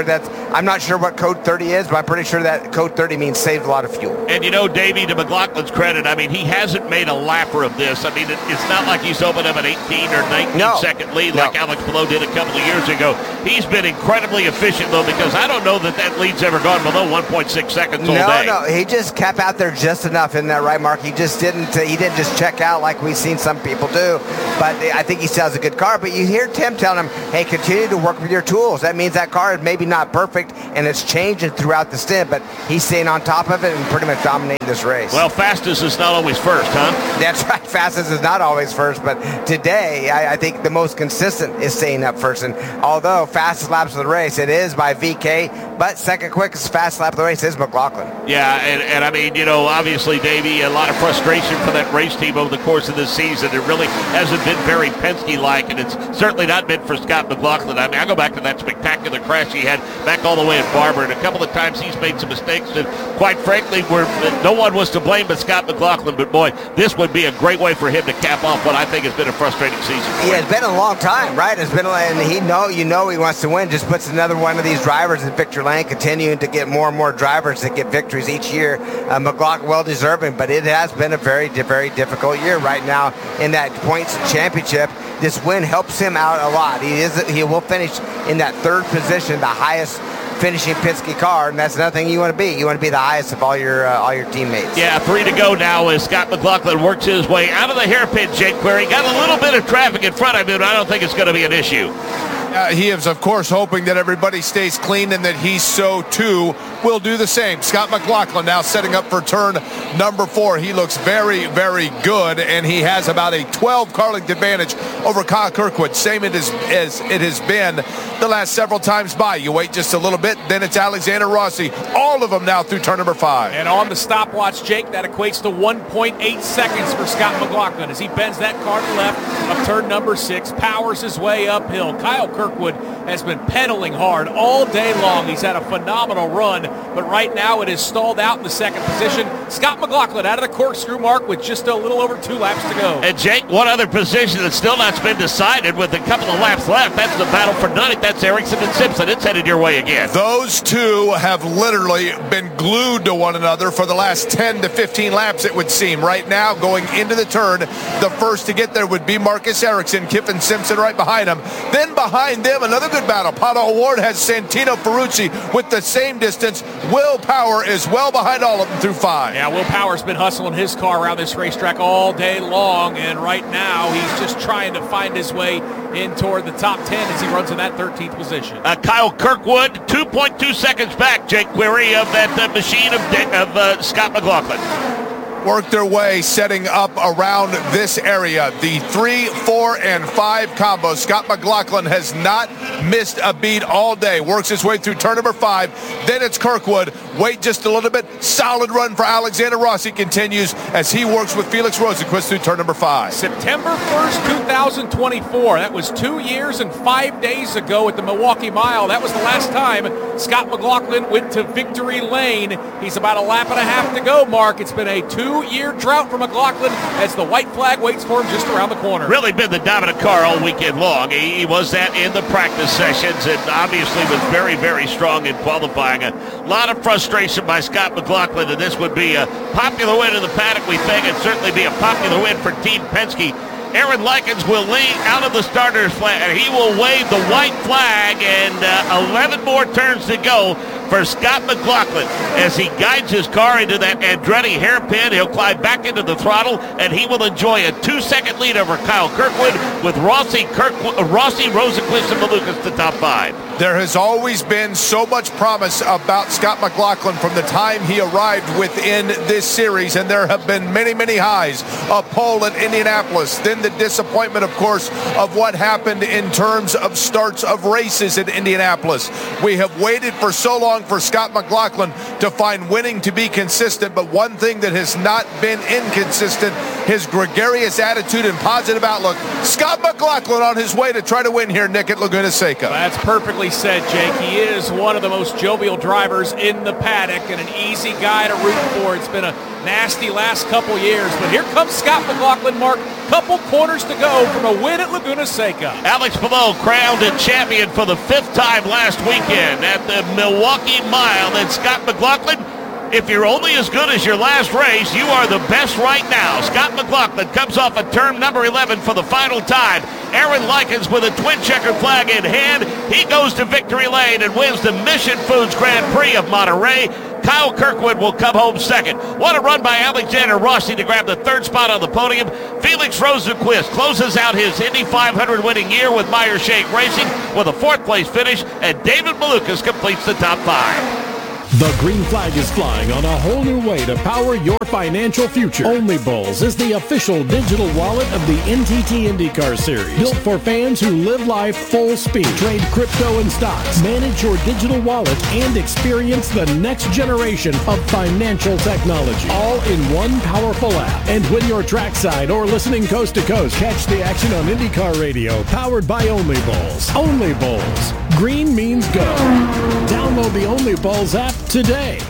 I'm not sure what code thirty is, but I'm pretty sure that code thirty means saved a lot of fuel. And you know, Davey, to McLaughlin's credit, I mean, he hasn't made a lapper of this. I mean, it, it's not like he's opened up an eighteen or nineteen no. second lead no. like Alex Palou did a couple of years ago. He's been incredibly efficient, though, because I don't know that that lead's ever gone below one point six seconds all no, day. No, no, he just kept out there just enough in that right mark. He just didn't. Uh, he didn't just check out like we've seen some people do. But I think he still has a good car. But you hear Tim telling him, "Hey, continue to work with your tools." That means that car is maybe not perfect and it's changing throughout the stint, but he's staying on top of it and pretty much dominating this race. Well, fastest is not always first, huh? That's right. Fastest is not always first, but today I, I think the most consistent is staying up first. And although fastest laps of the race, it is by V K, but second quickest fast lap of the race is McLaughlin. Yeah, and, and I mean, you know, obviously, Davey, a lot of frustration for that race team over the course of this season. It really hasn't been very Penske-like, and it's certainly not been for Scott McLaughlin. I mean, I go back to that spectacular crash he had back all the way at Barber, and a couple of times he's made some mistakes that, quite frankly, were no one was to blame but Scott McLaughlin. But boy, this would be a great way for him to cap off what I think has been a frustrating season. Yeah, it's been a long time, right? It's been, and he know you know he wants to win. Just puts another one of these drivers in victory lane, continuing to get more and more drivers that get victories each year. Uh, McLaughlin well deserving, but it has been a very, very difficult year right now in that points championship. This win helps him out a lot. He is he will finish in that third position, the highest finishing Penske car, and that's another thing you want to be. You want to be the highest of all your uh, all your teammates. Yeah, three to go now as Scott McLaughlin works his way out of the hairpin, Jake Query. Got a little bit of traffic in front of him, but I don't think it's going to be an issue. Uh, he is, of course, hoping that everybody stays clean and that he so, too, will do the same. Scott McLaughlin now setting up for turn number four. He looks very, very good, and he has about a twelve car length advantage over Kyle Kirkwood, same it is, as it has been the last several times by. You wait just a little bit, then it's Alexander Rossi. All of them now through turn number five. And on the stopwatch, Jake, that equates to one point eight seconds for Scott McLaughlin as he bends that car to the left of turn number six, powers his way uphill. Kyle Kirkwood has been pedaling hard all day long. He's had a phenomenal run, but right now it is stalled out in the second position. Scott McLaughlin out of the corkscrew mark with just a little over two laps to go. And Jake, one other position that's still not been decided with a couple of laps left. That's the battle for ninth. That's Ericsson and Simpson. It's headed your way again. Those two have literally been glued to one another for the last ten to fifteen laps, it would seem. Right now, going into the turn, the first to get there would be Marcus Ericsson, Kiffin Simpson right behind him. Then behind them, another good battle. Pato O'Ward has Santino Ferrucci with the same distance. Will Power is well behind all of them through five. Yeah, Will Power's been hustling his car around this racetrack all day long, and right now he's just trying to find his way in toward the top ten as he runs in that thirteenth position. Uh, Kyle Kirkwood, two point two seconds back, Jake Query, of that uh, machine of, of uh, Scott McLaughlin. Work their way setting up around this area. The three, four, and five combo. Scott McLaughlin has not missed a beat all day. Works his way through turn number five. Then it's Kirkwood. Wait just a little bit. Solid run for Alexander Rossi continues as he works with Felix Rosenquist through turn number five. September first, two thousand twenty-four. That was two years and five days ago at the Milwaukee Mile. That was the last time Scott McLaughlin went to victory lane. He's about a lap and a half to go, Mark. It's been a two-year drought for McLaughlin as the white flag waits for him just around the corner. Really been the dominant car all weekend long. He, he was that in the practice sessions and obviously was very, very strong in qualifying. A lot of frustration by Scott McLaughlin, and this would be a popular win in the paddock, we think, and certainly be a popular win for Team Penske. Aaron Likens will lead out of the starter's flag, and he will wave the white flag, and uh, eleven more turns to go for Scott McLaughlin as he guides his car into that Andretti hairpin. He'll climb back into the throttle, and he will enjoy a two-second lead over Kyle Kirkwood with Rossi, Kirkwood, uh, Rossi, Rosenquist, and Malukas to top five. There has always been so much promise about Scott McLaughlin from the time he arrived within this series, and there have been many, many highs. A pole in Indianapolis, then the disappointment, of course, of what happened in terms of starts of races in Indianapolis. We have waited for so long long for Scott McLaughlin to find winning to be consistent, but one thing that has not been inconsistent, his gregarious attitude and positive outlook. Scott McLaughlin on his way to try to win here, Nick, at Laguna Seca. That's perfectly said, Jake. He is one of the most jovial drivers in the paddock and an easy guy to root for. It's been a nasty last couple years, but here comes Scott McLaughlin, Mark. Couple quarters to go from a win at Laguna Seca. Alex Palou crowned a champion for the fifth time last weekend at the Milwaukee Mile. And Scott McLaughlin, if you're only as good as your last race, you are the best right now. Scott McLaughlin comes off a turn number eleven for the final time. Aaron Likens with a twin checkered flag in hand. He goes to victory lane and wins the Mission Foods Grand Prix of Monterey. Kyle Kirkwood will come home second. What a run by Alexander Rossi to grab the third spot on the podium. Felix Rosenqvist closes out his Indy five hundred winning year with Meyer Shank Racing with a fourth place finish, and David Malukas completes the top five. The green flag is flying on a whole new way to power your financial future. Only Bulls is the official digital wallet of the N T T IndyCar Series. Built for fans who live life full speed. Trade crypto and stocks. Manage your digital wallet and experience the next generation of financial technology. All in one powerful app. And when you're trackside or listening coast to coast, catch the action on IndyCar Radio, powered by Only Bulls. Only Bulls. Green means go. Download the Only Bulls app today.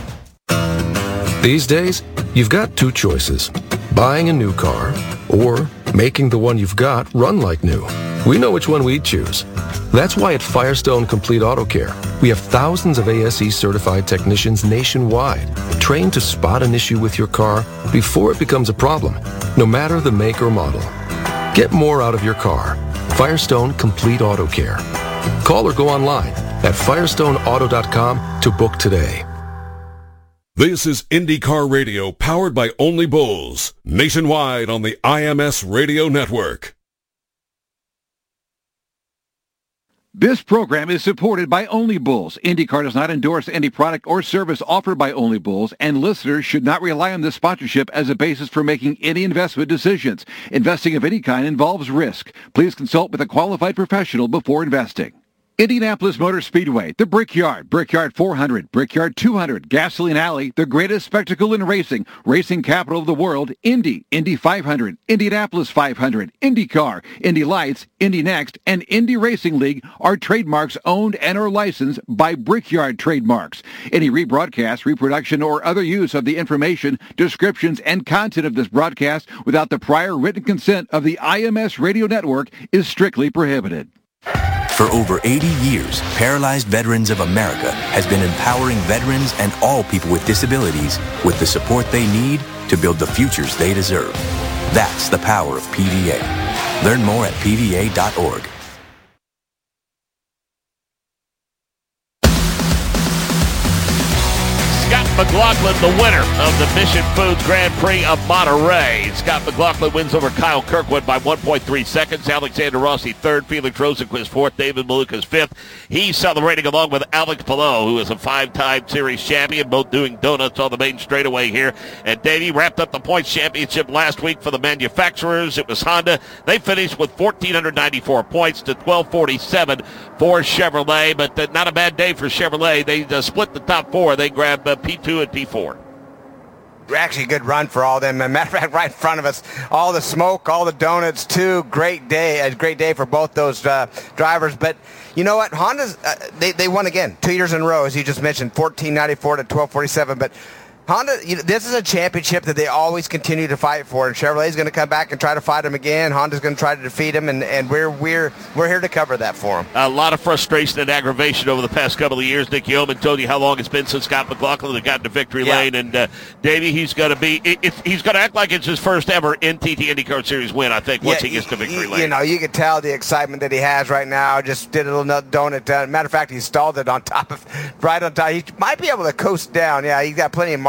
These days, you've got two choices. Buying a new car or making the one you've got run like new. We know which one we'd choose. That's why at Firestone Complete Auto Care, we have thousands of A S E certified technicians nationwide, trained to spot an issue with your car before it becomes a problem, no matter the make or model. Get more out of your car. Firestone Complete Auto Care. Call or go online at firestone auto dot com to book today. This is IndyCar Radio, powered by Only Bulls, nationwide on the I M S Radio Network. This program is supported by Only Bulls. IndyCar does not endorse any product or service offered by Only Bulls, and listeners should not rely on this sponsorship as a basis for making any investment decisions. Investing of any kind involves risk. Please consult with a qualified professional before investing. Indianapolis Motor Speedway, the Brickyard, Brickyard four hundred, Brickyard two hundred, Gasoline Alley, the greatest spectacle in racing, racing capital of the world, Indy, Indy five hundred, Indianapolis five hundred, IndyCar, Indy Lights, Indy Next, and Indy Racing League are trademarks owned and or licensed by Brickyard Trademarks. Any rebroadcast, reproduction, or other use of the information, descriptions, and content of this broadcast without the prior written consent of the I M S Radio Network is strictly prohibited. For over eighty years, Paralyzed Veterans of America has been empowering veterans and all people with disabilities with the support they need to build the futures they deserve. That's the power of P V A. Learn more at P V A dot org. McLaughlin, the winner of the Mission Foods Grand Prix of Monterey. Scott McLaughlin wins over Kyle Kirkwood by one point three seconds. Alexander Rossi third, Felix Rosenqvist fourth, David Malukas fifth. He's celebrating along with Alex Palou, who is a five-time series champion, both doing donuts on the main straightaway here. And Davey wrapped up the points championship last week for the manufacturers. It was Honda. They finished with one thousand four hundred ninety-four points to twelve forty-seven for Chevrolet, but uh, not a bad day for Chevrolet. They uh, split the top four. They grabbed uh, P two and P four. Actually, a good run for all of them. Matter of fact, right in front of us, all the smoke, all the donuts, too. Great day. A great day for both those uh, drivers. But you know what? Honda's, uh, they, they won again, two years in a row, as you just mentioned, fourteen ninety-four to twelve forty-seven. But Honda, you know, this is a championship that they always continue to fight for, and Chevrolet's going to come back and try to fight them again. Honda's going to try to defeat them, and, and we're we're we're here to cover that for them. A lot of frustration and aggravation over the past couple of years. Nick Yeoman told you how long it's been since Scott McLaughlin had gotten to victory yeah. lane, and uh, Davey, he's going to be it, it, he's going to act like it's his first ever N T T IndyCar Series win. I think once yeah, he gets to victory you, lane. You know, you can tell the excitement that he has right now. Just did a little donut. Uh, matter of fact, he stalled it on top of right on top. He might be able to coast down. Yeah, he's got plenty of marbles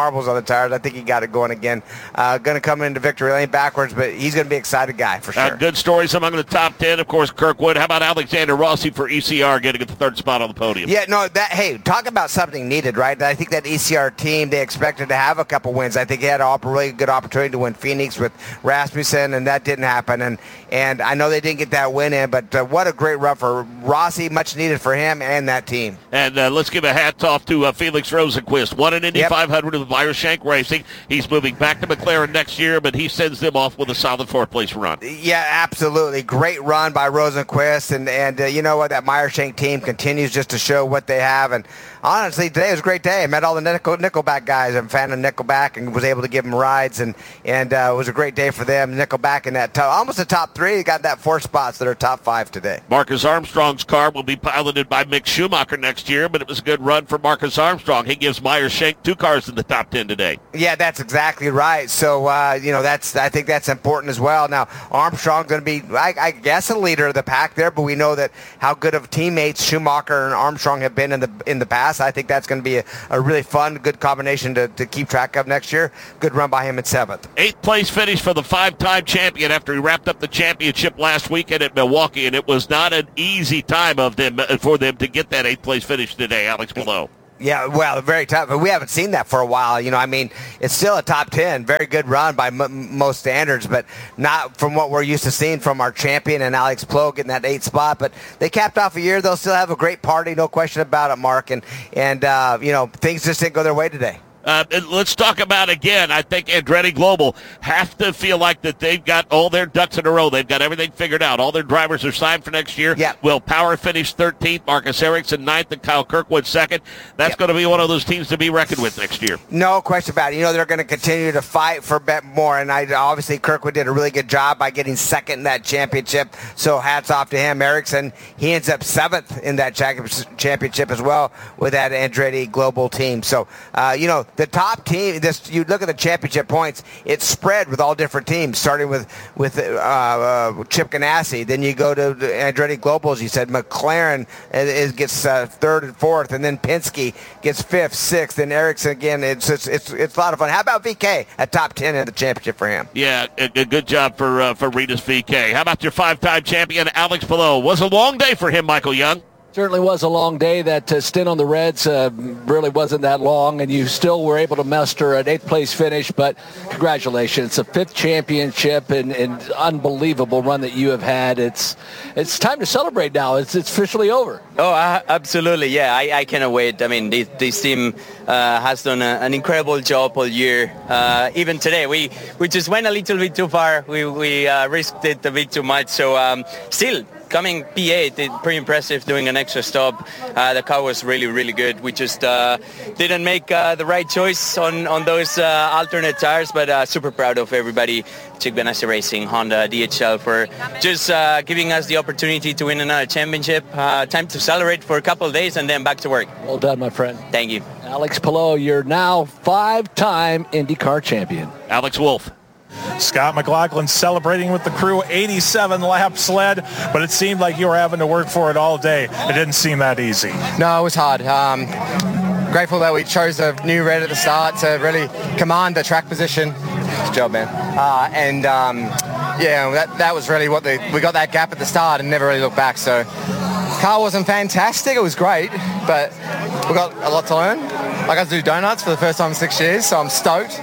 marbles on the tires. I think he got it going again. Uh, going to come into victory lane backwards, but he's going to be an excited guy for sure. Uh, good stories among the top ten, of course, Kirkwood. How about Alexander Rossi for E C R getting at the third spot on the podium? Yeah, no, that hey, talk about something needed, right? I think that E C R team, they expected to have a couple wins. I think he had a really good opportunity to win Phoenix with Rasmussen, and that didn't happen. And and I know they didn't get that win in, but uh, what a great run for Rossi, much needed for him and that team. And uh, let's give a hats off to uh, Felix Rosenqvist. Won an Indy yep. five hundred with Meyershank Racing. He's moving back to McLaren next year, but he sends them off with a solid fourth-place run. Yeah, absolutely. Great run by Rosenqvist, and, and uh, you know what? That Meyershank team continues just to show what they have. And honestly, today was a great day. I met all the Nickel, Nickelback guys. I'm a fan of Nickelback and was able to give them rides, and, and uh, it was a great day for them. Nickelback in that top, almost a top three. Got that four spots that are top five today. Marcus Armstrong's car will be piloted by Mick Schumacher next year, but it was a good run for Marcus Armstrong. He gives Meyershank two cars in the top ten today. Yeah, that's exactly right. So, uh, you know, that's I think that's important as well. Now, Armstrong's going to be, I, I guess, a leader of the pack there, but we know that how good of teammates Schumacher and Armstrong have been in the in the past. I think that's going to be a, a really fun, good combination to, to keep track of next year. Good run by him in seventh. Eighth place finish for the five-time champion after he wrapped up the championship last weekend at Milwaukee, and it was not an easy time of them for them to get that eighth place finish today. Alex Palou. Yeah, well, very tough. But we haven't seen that for a while. You know, I mean, it's still a top ten. Very good run by m- most standards, but not from what we're used to seeing from our champion and Alex Palou getting that eighth spot. But they capped off a year. They'll still have a great party, no question about it, Mark. And, and uh, you know, things just didn't go their way today. Uh, let's talk about, again, I think Andretti Global have to feel like that they've got all their ducks in a row. They've got everything figured out. All their drivers are signed for next year. Yep. Will Power finish thirteenth, Marcus Ericsson ninth, and Kyle Kirkwood second. That's yep. going to be one of those teams to be reckoned with next year. No question about it. You know, they're going to continue to fight for bet more, and I obviously Kirkwood did a really good job by getting second in that championship, so hats off to him. Ericsson, he ends up seventh in that championship as well with that Andretti Global team. So, uh, you know, the top team, this you look at the championship points, it's spread with all different teams, starting with with uh, uh, Chip Ganassi. Then you go to Andretti Global, as you said, McLaren is, gets uh, third and fourth, and then Penske gets fifth, sixth, and Ericsson again. It's it's it's, it's a lot of fun. How about V K at top ten in the championship for him? Yeah, a, a good job for uh, for Ritas V K. How about your five-time champion Alex Palou? Was a long day for him, Michael Young. Certainly was a long day. That uh, stint on the Reds uh, really wasn't that long, and you still were able to muster an eighth-place finish, but congratulations. It's a fifth championship and, and unbelievable run that you have had. It's it's time to celebrate now. It's, it's officially over. Oh, uh, absolutely, yeah. I, I cannot wait. I mean, this, this team uh, has done a, an incredible job all year. Uh, even today, we, we just went a little bit too far. We, we uh, risked it a bit too much, so um, still, coming P eight, pretty impressive, doing an extra stop. Uh, the car was really, really good. We just uh, didn't make uh, the right choice on, on those uh, alternate tires, but uh, super proud of everybody, Chip Ganassi Racing, Honda, D H L, for just uh, giving us the opportunity to win another championship. Uh, time to celebrate for a couple of days and then back to work. Well done, my friend. Thank you. Alex Palou, you're now five-time IndyCar champion. Alex Wolf. Scott McLaughlin celebrating with the crew, eighty-seven laps led, but it seemed like you were having to work for it all day. It didn't seem that easy. No, it was hard. Um, grateful that we chose a new red at the start to really command the track position. Good job, man. Uh, and um, yeah, that, that was really what the, we got that gap at the start and never really looked back. So car wasn't fantastic. It was great, but we got a lot to learn. I got to do donuts for the first time in six years, so I'm stoked.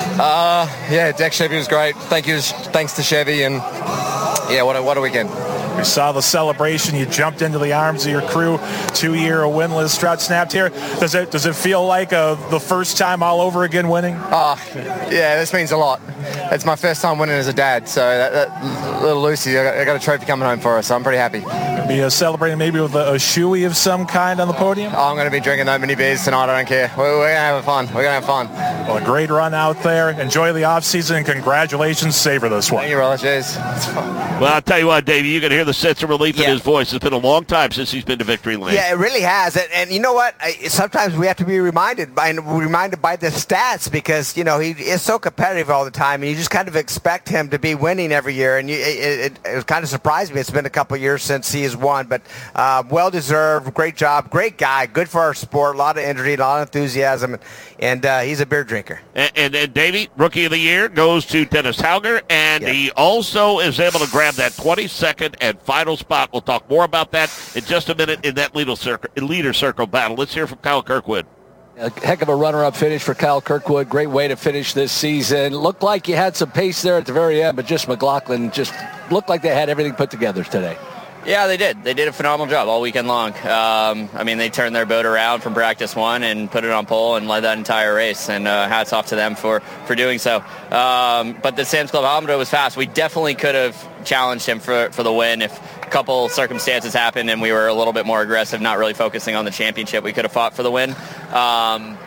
Uh, yeah, deck Chevy was great. Thank you, thanks to Chevy, and yeah, what a, what a weekend. We saw the celebration. You jumped into the arms of your crew. Two-year winless drought snapped here. Does it does it feel like uh, the first time all over again winning? Oh, yeah, this means a lot. It's my first time winning as a dad, so that, that little Lucy, I got, I got a trophy coming home for us, so I'm pretty happy. Be uh, celebrating maybe with a, a shoey of some kind on the podium? Oh, I'm going to be drinking that many beers tonight. I don't care. We're, we're going to have fun. We're going to have fun. Well, a great run out there. Enjoy the off season, and congratulations. Savor this one. Thank you, brother. Cheers. Well, I'll tell you what, Davey, you can hear the sense of relief Yeah. in his voice. It's been a long time since he's been to Victory Lane. Yeah, it really has. And, and you know what? I, sometimes we have to be reminded by reminded by the stats because, you know, he is so competitive all the time, and you just kind of expect him to be winning every year. And you, it, it, it kind of surprised me. It's been a couple of years since he has won, but uh, well-deserved, great job, great guy, good for our sport, a lot of energy, a lot of enthusiasm, and uh, he's a beer drinker. And, and, and Davey, Rookie of the Year goes to Dennis Hauger, and yep. he also is able to grab that twenty-second and final spot. We'll talk more about that in just a minute in that leader circle, leader circle battle. Let's hear from Kyle Kirkwood. A heck of a runner-up finish for Kyle Kirkwood. Great way to finish this season. Looked like you had some pace there at the very end, but just McLaughlin just looked like they had everything put together today. Yeah, they did. They did a phenomenal job all weekend long. Um, I mean, they turned their boat around from practice one and put it on pole and led that entire race, and uh, hats off to them for, for doing so. Um, but the Sam's Club Alhambra was fast. We definitely could have challenged him for, for the win if a couple circumstances happened and we were a little bit more aggressive, not really focusing on the championship. We could have fought for the win. Um,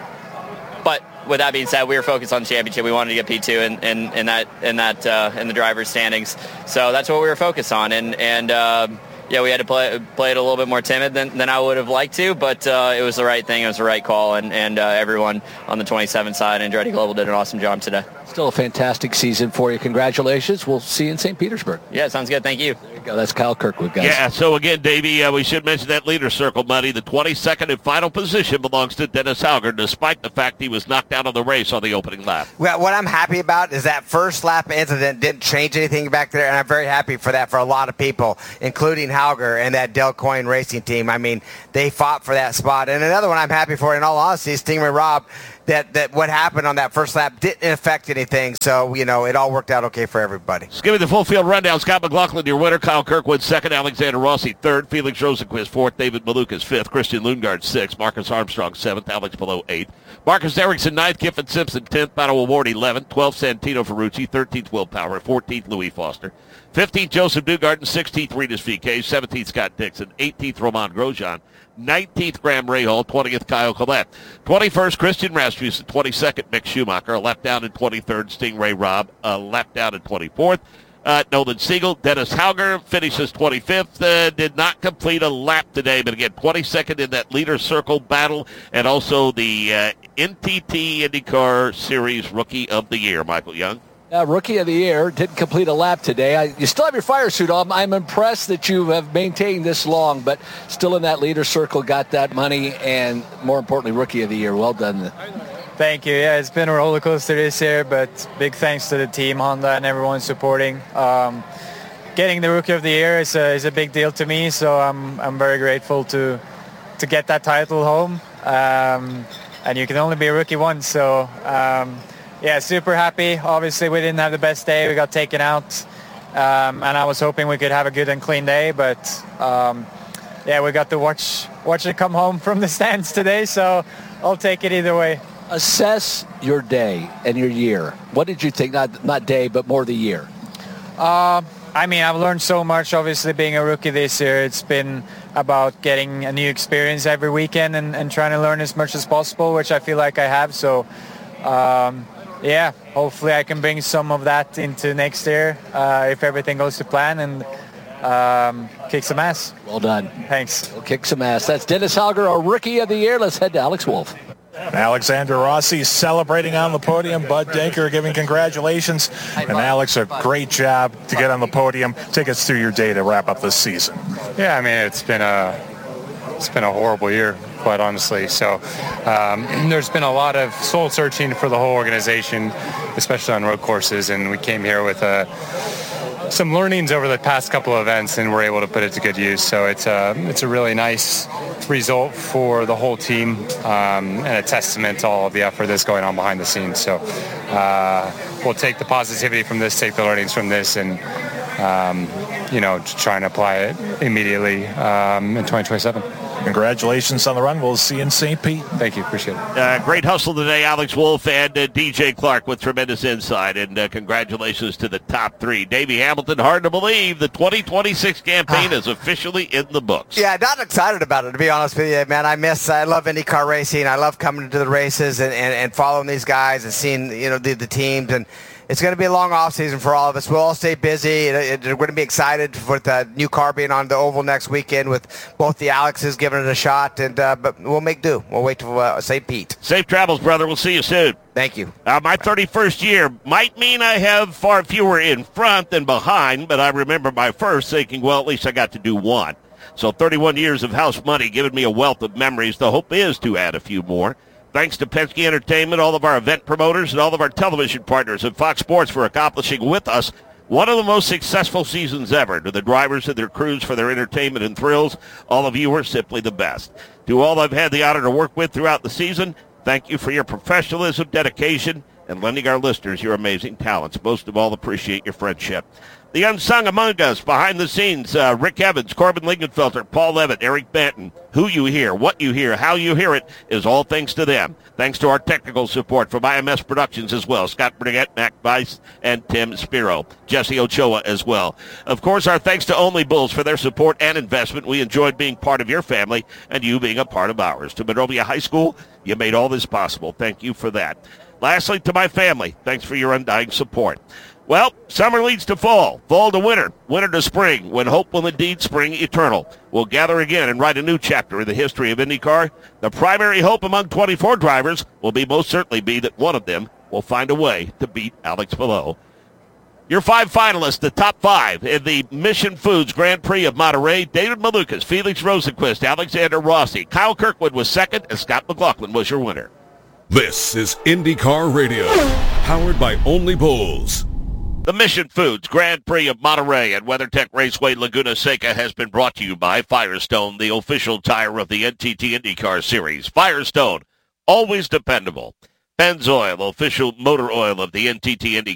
but with that being said, we were focused on the championship. We wanted to get P two in, in, in that in that uh, in the driver's standings. So that's what we were focused on. And and uh, yeah, we had to play play it a little bit more timid than, than I would have liked to, but uh, it was the right thing. It was the right call, and and uh, everyone on the twenty-seven side and Andretti Global did an awesome job today. Still a fantastic season for you. Congratulations. We'll see you in Saint Petersburg. Yeah, sounds good. Thank you. There you go. That's Kyle Kirkwood, guys. Yeah, so again, Davey, uh, we should mention that leader circle, buddy. The twenty-second and final position belongs to Dennis Hauger, despite the fact he was knocked out of the race on the opening lap. Well, what I'm happy about is that first lap incident didn't change anything back there, and I'm very happy for that for a lot of people, including Hauger and that Del Coyne racing team. I mean, they fought for that spot. And another one I'm happy for, in all honesty, is Stingray Robb. That, that what happened on that first lap didn't affect anything, so, you know, it all worked out okay for everybody. Let's give me the full field rundown. Scott McLaughlin, your winner. Kyle Kirkwood, second. Alexander Rossi, third. Felix Rosenquist, fourth. David Malukas, fifth. Christian Lundgaard, sixth. Marcus Armstrong, seventh. Alex Palou, eighth. Marcus Ericsson, ninth. Kiffin Simpson, tenth. Pato O'Ward, eleventh. twelfth. Santino Ferrucci, thirteenth. Will Power, fourteenth. Louis Foster, fifteenth. Joseph Newgarden, sixteenth. Regis V K, seventeenth. Scott Dixon, eighteenth. Roman Grosjean, nineteenth. Graham Rahal, twentieth. Kyle Collette, twenty-first. Christian Rasmussen, twenty-second. Mick Schumacher, a lap down in twenty-third. Stingray Robb, a lap down in twenty-fourth. Uh, Nolan Siegel, Dennis Hauger finishes twenty-fifth. Uh, did not complete a lap today, but again, twenty-second in that leader circle battle, and also the uh, N T T IndyCar Series Rookie of the Year, Michael Young. Uh, Rookie of the Year, didn't complete a lap today. I, you still have your fire suit on. I'm impressed that you have maintained this long, but still in that leader circle, got that money, and more importantly, Rookie of the Year. Well done. Thank you. Yeah, it's been a roller coaster this year, but big thanks to the team, Honda, and everyone supporting. Um, getting the Rookie of the Year is a, is a big deal to me, so I'm I'm very grateful to to get that title home. Um, and you can only be a rookie once, so um, yeah, super happy. Obviously, we didn't have the best day. We got taken out, um, and I was hoping we could have a good and clean day, but um, yeah, we got to watch watch it come home from the stands today, so I'll take it either way. Assess your day and your year. What did you think? Not not day, but more the year. Uh, I mean, I've learned so much, obviously, being a rookie this year. It's been about getting a new experience every weekend and, and trying to learn as much as possible, which I feel like I have. So, um, yeah, hopefully I can bring some of that into next year uh, if everything goes to plan and um, kick some ass. Well done. Thanks. We'll kick some ass. That's Dennis Hauger, our Rookie of the Year. Let's head to Alex Wolf. Alexander Rossi celebrating on the podium. Bud Denker giving congratulations. And Alex, a great job to get on the podium. Take us through your day to wrap up this season. Yeah, I mean, it's been a it's been a horrible year, quite honestly. So um, there's been a lot of soul searching for the whole organization, especially on road courses. And we came here with a some learnings over the past couple of events, and we're able to put it to good use. So it's a, it's a really nice result for the whole team, um, and a testament to all of the effort that's going on behind the scenes. So uh, we'll take the positivity from this, take the learnings from this, and um, you know, try and apply it immediately um, in twenty twenty-seven. Congratulations on the run. We'll see you in Saint Pete. Thank you. Appreciate it. Uh, great hustle today, Alex Wolf and uh, D J Clark with tremendous insight. And uh, congratulations to the top three. Davey Hamilton, hard to believe the twenty twenty-six campaign is officially in the books. Yeah, not excited about it, to be honest with you, man. I miss, I love IndyCar racing. I love coming to the races and, and, and following these guys and seeing, you know, the, the teams. And it's going to be a long off season for all of us. We'll all stay busy. It, it, we're going to be excited for the new car being on the oval next weekend with both the Alexes giving it a shot, and uh, but we'll make do. We'll wait till uh, Saint Pete. Safe travels, brother. We'll see you soon. Thank you. Uh, my thirty-first year might mean I have far fewer in front than behind, but I remember my first thinking, well, at least I got to do one. So thirty-one years of house money giving me a wealth of memories. The hope is to add a few more. Thanks to Penske Entertainment, all of our event promoters, and all of our television partners at Fox Sports for accomplishing with us one of the most successful seasons ever. To the drivers and their crews for their entertainment and thrills, all of you are simply the best. To all I've had the honor to work with throughout the season, thank you for your professionalism, dedication, and lending our listeners your amazing talents. Most of all, appreciate your friendship. The unsung among us, behind the scenes, uh, Rick Evans, Corbin Lingenfelter, Paul Levitt, Eric Banton. Who you hear, what you hear, how you hear it is all thanks to them. Thanks to our technical support from I M S Productions as well. Scott Burnett, Mac Weiss, and Tim Spiro. Jesse Ochoa as well. Of course, our thanks to Only Bulls for their support and investment. We enjoyed being part of your family and you being a part of ours. To Monrovia High School, you made all this possible. Thank you for that. Lastly, to my family, thanks for your undying support. Well, summer leads to fall, fall to winter, winter to spring, when hope will indeed spring eternal. We'll gather again and write a new chapter in the history of IndyCar. The primary hope among twenty-four drivers will be most certainly be that one of them will find a way to beat Alex Palou. Your five finalists, the top five in the Mission Foods Grand Prix of Monterey: David Malukas, Felix Rosenqvist, Alexander Rossi. Kyle Kirkwood was second, and Scott McLaughlin was your winner. This is IndyCar Radio, powered by Only Bulls. The Mission Foods Grand Prix of Monterey at WeatherTech Raceway Laguna Seca has been brought to you by Firestone, the official tire of the N T T IndyCar Series. Firestone, always dependable. Pennzoil, official motor oil of the N T T IndyCar